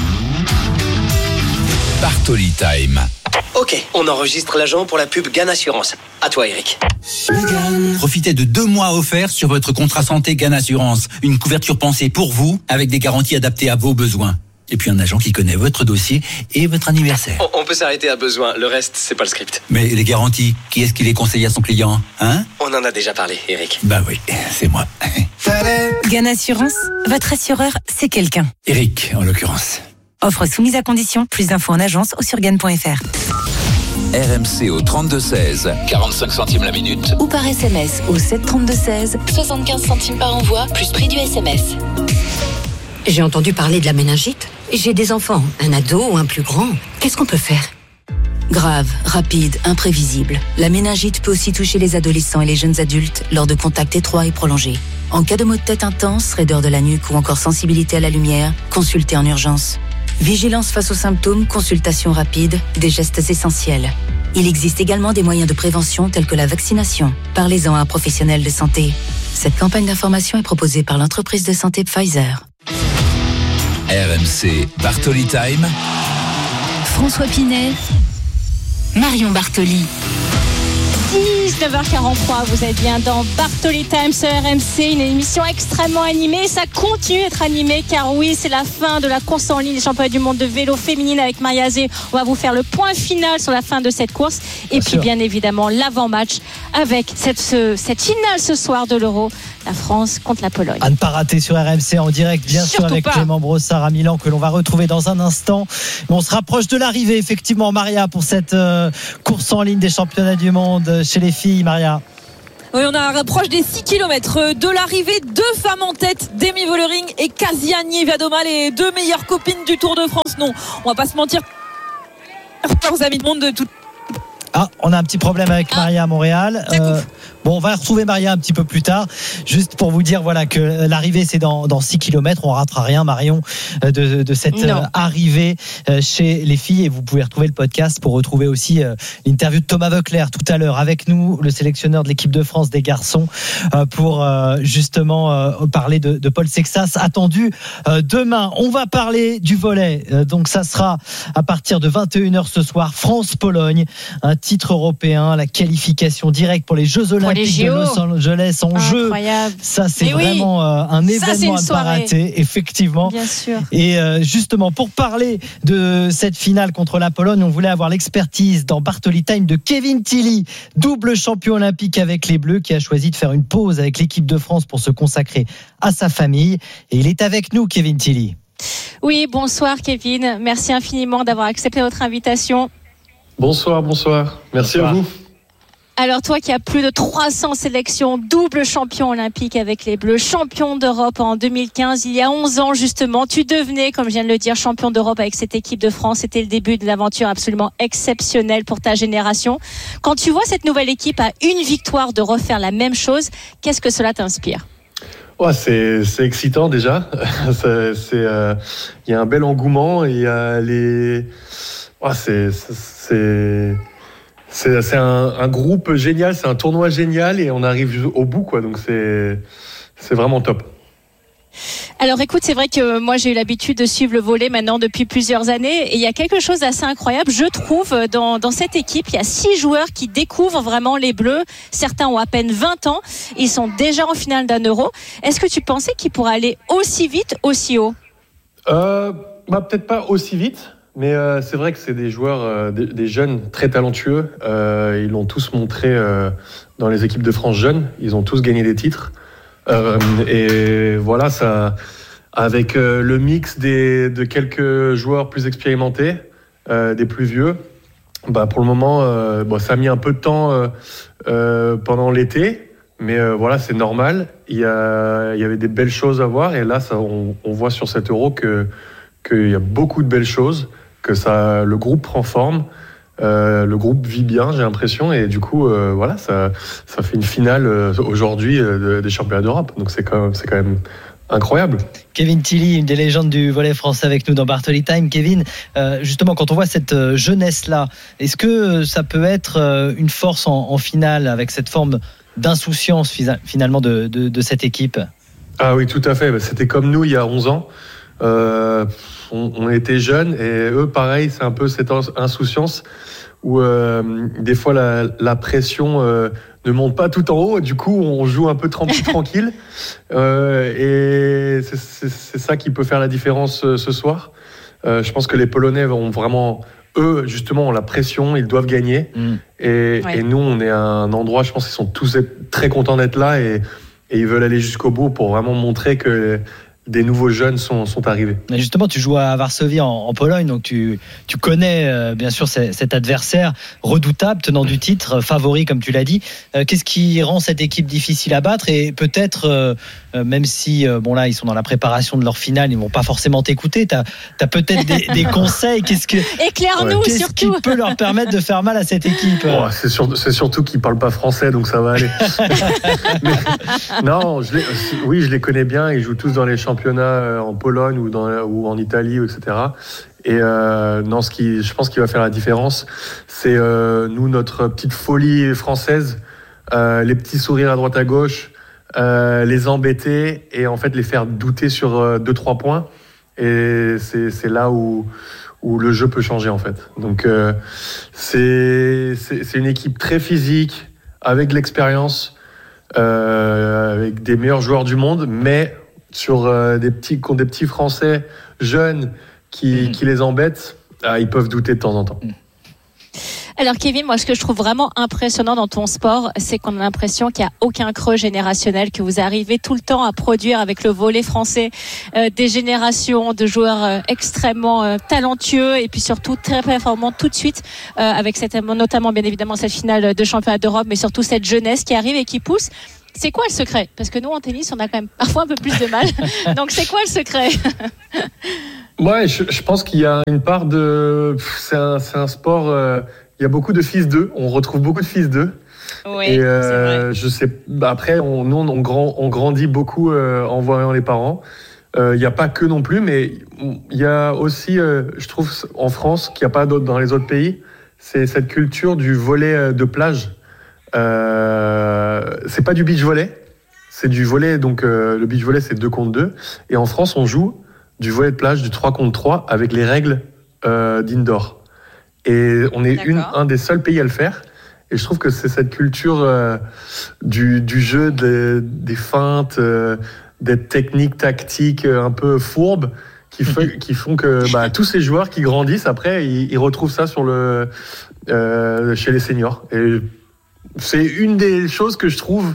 Bartoli Time. Ok, on enregistre l'agent pour la pub Gann Assurance. À toi, Eric. Profitez de deux mois offerts sur votre contrat santé Gann Assurance. Une couverture pensée pour vous, avec des garanties adaptées à vos besoins. Et puis un agent qui connaît votre dossier et votre anniversaire. On, on peut s'arrêter à besoin, le reste, c'est pas le script. Mais les garanties, qui est-ce qui les conseille à son client, hein? On en a déjà parlé, Eric. Bah oui, c'est moi. Gann Assurance, votre assureur, c'est quelqu'un. Eric, en l'occurrence. Offre soumise à condition. Plus d'infos en agence ou sur gann point f r. R M C au trente-deux seize, quarante-cinq centimes la minute. Ou par S M S au sept trente-deux seize, soixante-quinze centimes par envoi, plus prix du S M S. J'ai entendu parler de la méningite. J'ai des enfants, un ado ou un plus grand. Qu'est-ce qu'on peut faire ? Grave, rapide, imprévisible. La méningite peut aussi toucher les adolescents et les jeunes adultes lors de contacts étroits et prolongés. En cas de maux de tête intense, raideur de la nuque ou encore sensibilité à la lumière, consultez en urgence. Vigilance face aux symptômes, consultation rapide, des gestes essentiels. Il existe également des moyens de prévention tels que la vaccination. Parlez-en à un professionnel de santé. Cette campagne d'information est proposée par l'entreprise de santé Pfizer. R M C Bartoli Time. François Pinet, Marion Bartoli. dix-neuf heures quarante-trois, vous êtes bien dans Bartoli Time sur R M C, une émission extrêmement animée. Ça continue d'être animé car oui, c'est la fin de la course en ligne des championnats du monde de vélo féminine avec Maria Zé. On va vous faire le point final sur la fin de cette course et bien puis sûr. Bien évidemment l'avant-match avec cette, ce, cette finale ce soir de l'Euro la France contre la Pologne. À ne pas rater sur R M C en direct, bien Surtout sûr, avec pas. Clément Brossard à Milan, que l'on va retrouver dans un instant. Mais on se rapproche de l'arrivée, effectivement, Maria, pour cette euh, course en ligne des championnats du monde chez les filles, Maria. Oui, on a rapproche des six kilomètres de l'arrivée. Deux femmes en tête, Demi Vollering et Kasia Niewiadoma, les deux meilleures copines du Tour de France. Non, on va pas se mentir, leurs amis de monde de tout. Ah, on a un petit problème avec Maria à Montréal. Euh, bon, on va retrouver Maria un petit peu plus tard. Juste pour vous dire, voilà, que l'arrivée, c'est dans, dans six kilomètres. On ratera rien, Marion, de, de cette euh, arrivée euh, chez les filles. Et vous pouvez retrouver le podcast pour retrouver aussi euh, l'interview de Thomas Voeckler tout à l'heure avec nous, le sélectionneur de l'équipe de France des garçons, euh, pour euh, justement euh, parler de, de Paul Sexas, attendu euh, demain. On va parler du volley. Euh, donc, ça sera à partir de vingt et une heures ce soir, France-Pologne. Un titre européen, la qualification directe pour les Jeux Olympiques de Los Angeles en jeu. Ça, c'est Et vraiment oui. euh, un Ça, c'est événement une à ne pas soirée. rater, effectivement. Bien sûr. Et euh, justement, pour parler de cette finale contre la Pologne, on voulait avoir l'expertise dans Bartoli Time de Kevin Tilly, double champion olympique avec les Bleus, qui a choisi de faire une pause avec l'équipe de France pour se consacrer à sa famille. Et il est avec nous, Kevin Tilly. Oui, bonsoir Kevin. Merci infiniment d'avoir accepté notre invitation. Bonsoir, bonsoir. Merci bonsoir. à vous. Alors toi qui as plus de trois cents sélections, double champion olympique avec les Bleus, champion d'Europe en deux mille quinze, il y a onze ans justement, tu devenais, comme je viens de le dire, champion d'Europe avec cette équipe de France. C'était le début d'une aventure absolument exceptionnelle pour ta génération. Quand tu vois cette nouvelle équipe à une victoire de refaire la même chose, qu'est-ce que cela t'inspire ? Ouais, c'est, c'est excitant déjà. c'est, c'est, euh, y a un bel engouement et il y a les... Ouais, c'est... c'est, c'est... C'est, c'est un, un groupe génial, c'est un tournoi génial et on arrive au bout, quoi. Donc c'est, c'est vraiment top. Alors écoute, c'est vrai que moi j'ai eu l'habitude de suivre le volley maintenant depuis plusieurs années et il y a quelque chose d'assez incroyable, je trouve, dans, dans cette équipe. Il y a six joueurs qui découvrent vraiment les Bleus. Certains ont à peine vingt ans, ils sont déjà en finale d'un Euro. Est-ce que tu pensais qu'ils pourraient aller aussi vite, aussi haut ? euh, bah, Peut-être pas aussi vite. Mais euh, c'est vrai que c'est des joueurs, euh, des, des jeunes très talentueux. Euh, ils l'ont tous montré euh, dans les équipes de France jeunes. Ils ont tous gagné des titres. Euh, et voilà, ça, avec euh, le mix des, de quelques joueurs plus expérimentés, euh, des plus vieux, bah pour le moment, euh, bon, ça a mis un peu de temps euh, euh, pendant l'été. Mais euh, voilà, c'est normal. Il y, a, il y avait des belles choses à voir. Et là, ça, on, on voit sur cet Euro que, qu'il y a beaucoup de belles choses. Que ça, le groupe prend forme, euh, le groupe vit bien, j'ai l'impression, et du coup, euh, voilà, ça, ça fait une finale euh, aujourd'hui euh, de, des championnats d'Europe. Donc c'est quand même, c'est quand même incroyable. Kevin Tilly, une des légendes du volley français avec nous dans Bartoli Time. Kevin, euh, justement, quand on voit cette euh, jeunesse-là, est-ce que ça peut être euh, une force en, en finale avec cette forme d'insouciance finalement de, de, de cette équipe ? Ah oui, tout à fait. C'était comme nous il y a onze ans. Euh, on, on était jeunes et eux pareil, c'est un peu cette insouciance où euh, des fois la, la pression euh, ne monte pas tout en haut, du coup on joue un peu plus tranquille euh, et c'est, c'est, c'est ça qui peut faire la différence euh, ce soir. Euh, je pense que les Polonais ont vraiment, eux justement, ont la pression, ils doivent gagner mmh. et, ouais. et nous on est à un endroit, je pense qu'ils sont tous très contents d'être là et, et ils veulent aller jusqu'au bout pour vraiment montrer que des nouveaux jeunes sont, sont arrivés. Mais justement, tu joues à Varsovie en, en Pologne, donc tu, tu connais euh, bien sûr c- cet adversaire redoutable, tenant du titre, favori comme tu l'as dit. Euh, qu'est-ce qui rend cette équipe difficile à battre ? Et peut-être, euh, euh, même si euh, bon là ils sont dans la préparation de leur finale, ils vont pas forcément t'écouter. T'as, t'as peut-être des, des conseils. Qu'est-ce que éclaire-nous ouais, qu'est-ce surtout. qui peut leur permettre de faire mal à cette équipe ? Oh, c'est, sur, c'est surtout qu'ils parlent pas français, donc ça va aller. Mais, non, je les, oui, je les connais bien. Ils jouent tous dans les championnats en Pologne ou, dans, ou en Italie, et cetera. Et euh, non, ce qui, je pense qu'il va faire la différence, c'est euh, nous, notre petite folie française, euh, les petits sourires à droite à gauche, euh, les embêter et en fait les faire douter sur euh, deux trois points. Et c'est, c'est là où, où le jeu peut changer en fait. Donc euh, c'est, c'est, c'est une équipe très physique, avec de l'expérience, euh, avec des meilleurs joueurs du monde, mais sur euh, des petits contre des petits Français jeunes qui, mmh. qui les embêtent, ah, ils peuvent douter de temps en temps. Alors Kevin, moi ce que je trouve vraiment impressionnant dans ton sport, c'est qu'on a l'impression qu'il n'y a aucun creux générationnel, que vous arrivez tout le temps à produire avec le volley français euh, des générations de joueurs euh, extrêmement euh, talentueux et puis surtout très performants tout de suite euh, avec cette, notamment bien évidemment cette finale de championnat d'Europe, mais surtout cette jeunesse qui arrive et qui pousse. C'est quoi le secret ? Parce que nous en tennis, on a quand même parfois un peu plus de mal. Donc c'est quoi le secret ? Ouais, je, je pense qu'il y a une part de... C'est un, c'est un sport... Euh... Il y a beaucoup de fils d'eux. On retrouve beaucoup de fils d'eux. Oui, et euh, c'est vrai. Je sais. Bah après, on, nous, on, grand, on grandit beaucoup euh, en voyant les parents. Euh, il n'y a pas que non plus, mais il y a aussi, euh, je trouve, en France, qu'il n'y a pas d'autres dans les autres pays, c'est cette culture du volley de plage. Euh, c'est pas du beach volley, c'est du volley. Donc euh, le beach volley, c'est deux contre deux. Et en France, on joue du volley de plage, du trois contre trois, avec les règles euh, d'indoor. Et on est une, un des seuls pays à le faire. Et je trouve que c'est cette culture euh, du, du jeu, de, des feintes, euh, des techniques tactiques euh, un peu fourbes qui, fait, qui font que bah, tous ces joueurs qui grandissent, après, ils, ils retrouvent ça sur le, euh, chez les seniors. Et c'est une des choses que je trouve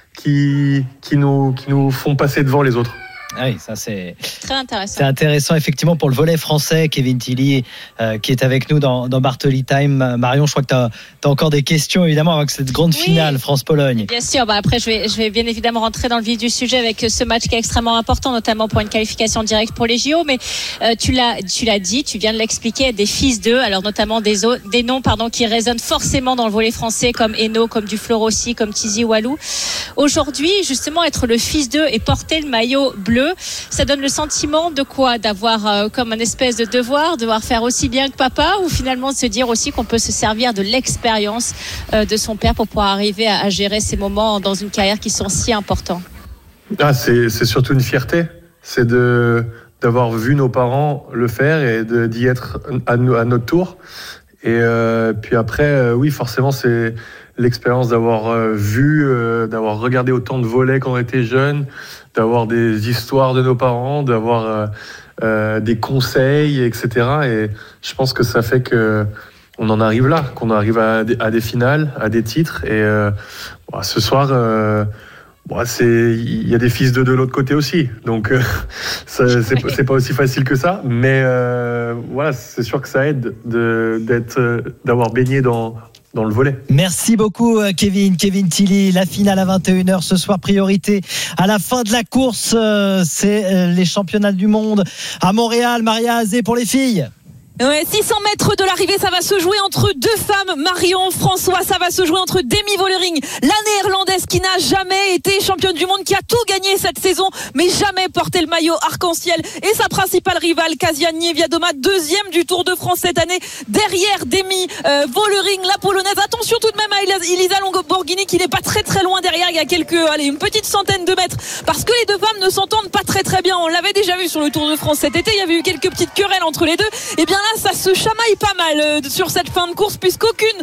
qui, qui, nous, qui nous font passer devant les autres. Ah oui, ça c'est très intéressant. C'est intéressant effectivement pour le volley français. Kevin Tilly euh, qui est avec nous dans, dans Bartoli Time. Marion, je crois que tu as encore des questions évidemment avec cette grande oui, finale France-Pologne. Bien sûr, bah après je vais, je vais bien évidemment rentrer dans le vif du sujet avec ce match qui est extrêmement important, notamment pour une qualification directe pour les J O. Mais euh, tu l'as, tu l'as dit, tu viens de l'expliquer, des fils d'eux, alors notamment des, o- des noms pardon, qui résonnent forcément dans le volley français, comme Eno, comme Duflo Rossi, comme Tizi Walou. Aujourd'hui, justement, être le fils d'eux et porter le maillot bleu, ça donne le sentiment de quoi ? D'avoir euh, comme un espèce de devoir, devoir faire aussi bien que papa, ou finalement de se dire aussi qu'on peut se servir de l'expérience euh, de son père pour pouvoir arriver à, à gérer ces moments dans une carrière qui sont si importants. Ah, c'est, c'est surtout une fierté. C'est de, d'avoir vu nos parents le faire et de, d'y être à, à notre tour. Et euh, puis après, euh, oui, forcément, c'est l'expérience d'avoir euh, vu, euh, d'avoir regardé autant de volets quand on était jeune, d'avoir des histoires de nos parents, d'avoir euh, euh, des conseils, et cetera. Et je pense que ça fait que on en arrive là, qu'on arrive à des, à des finales, à des titres. Et euh, bon, ce soir, euh, bon, c'est il y a des fils de de l'autre côté aussi, donc euh, ça, c'est, c'est pas aussi facile que ça. Mais euh, voilà, c'est sûr que ça aide de d'être, d'avoir baigné dans dans le volley. Merci beaucoup Kevin, Kevin Tilly. La finale à vingt et une heures ce soir, priorité à la fin de la course, c'est les championnats du monde à Montréal. Maria Azé pour les filles. Ouais, six cents mètres de l'arrivée, ça va se jouer entre deux femmes. Marion, François, ça va se jouer entre Demi Vollering, la néerlandaise qui n'a jamais été championne du monde, qui a tout gagné cette saison, mais jamais porté le maillot arc-en-ciel. Et sa principale rivale, Kasia Niewiadoma, deuxième du Tour de France cette année, derrière Demi euh, Vollering, la polonaise. Attention tout de même à Elisa Longo-Borghini qui n'est pas très très loin derrière. Il y a quelques, allez, une petite centaine de mètres, parce que les deux femmes ne s'entendent pas très très bien. On l'avait déjà vu sur le Tour de France cet été. Il y avait eu quelques petites querelles entre les deux. Et bien là, ça se chamaille pas mal euh, sur cette fin de course, puisqu'aucune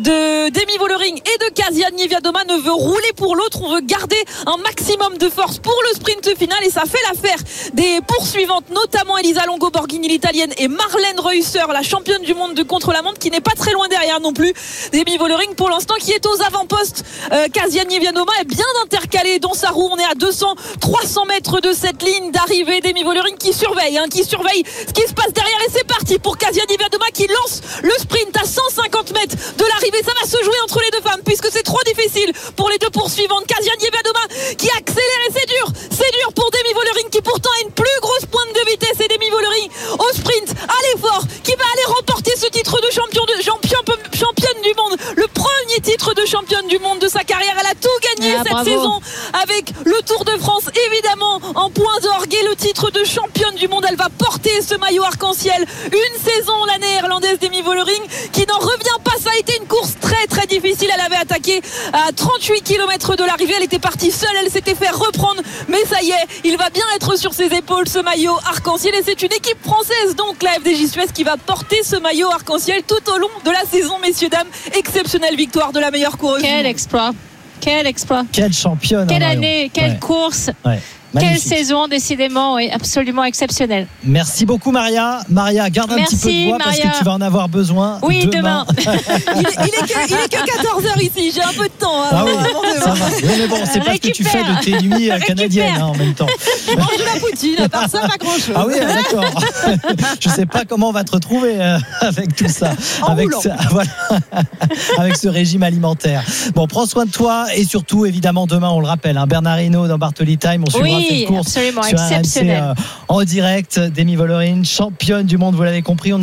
de Demi Vollering et de Kasia Niewiadoma ne veut rouler pour l'autre. On veut garder un maximum de force pour le sprint final, et ça fait l'affaire des poursuivantes, notamment Elisa Longo-Borghini, l'italienne, et Marlène Reusser, la championne du monde de contre-la-montre, qui n'est pas très loin derrière non plus. Demi Vollering pour l'instant qui est aux avant-postes. euh, Kasia Niewiadoma est bien intercalée dans sa roue. On est à deux cents, trois cents mètres de cette ligne d'arrivée. Demi Vollering qui surveille, hein, qui surveille ce qui se passe derrière, et c'est parti pour Kasia Niewiadoma qui lance le sprint à cent cinquante mètres de l'arrivée. Ça va se jouer entre les deux femmes, puisque c'est trop difficile pour les deux poursuivantes. Kasia Niewiadoma qui accélère, et c'est dur, c'est dur pour Demi Vollering qui pourtant a une plus grosse pointe de vitesse, et Demi Vollering au sprint, à l'effort, qui va aller remporter ce titre de champion de champion, championne du monde, le premier titre de championne du monde de sa carrière. Elle a tout gagné ah, cette bravo. saison avec le Tour de France, évidemment en point d'orgue, et le titre de championne du monde. Elle va porter ce maillot arc-en-ciel une saison, la néerlandaise Demi Vollering, qui n'en revient pas. Ça a été une course très très difficile. Elle avait attaqué à trente-huit kilomètres de l'arrivée. Elle était partie seule, elle s'était fait reprendre, mais ça y est, il va bien être sur ses épaules, ce maillot arc-en-ciel. Et c'est une équipe française, donc la F D J Suez, qui va porter ce maillot arc-en-ciel tout au long de la saison. Messieurs, dames, exceptionnelle victoire de la meilleure coureuse. Quel exploit, quel exploit, quelle championne, quelle hein, année, quelle ouais. course. Ouais. Magnifique. Quelle saison, décidément, oui, absolument exceptionnelle. Merci beaucoup Maria. Maria, garde un Merci, petit peu de voix Maria. parce que tu vas en avoir besoin. Oui, demain. il, est, il, est que, il est que quatorze heures ici, j'ai un peu de temps. Ah avant- oui, avant demain. ça va. Oui, mais bon, c'est pas ce que tu fais de tes nuits euh, canadiennes hein, en même temps. Je mange de la poutine, à part ça, pas grand chose. Ah oui, ah, d'accord. Je sais pas comment on va te retrouver euh, avec tout ça, En avec roulant. ce, voilà, avec ce régime alimentaire. Bon, prends soin de toi et surtout, évidemment, demain, on le rappelle, hein, Bernard Hinault dans Bartoli Time, on suivra Oui, cette course absolument, sur R M C exceptionnel. euh, en direct. Demi Vollering, championne du monde, vous l'avez compris. On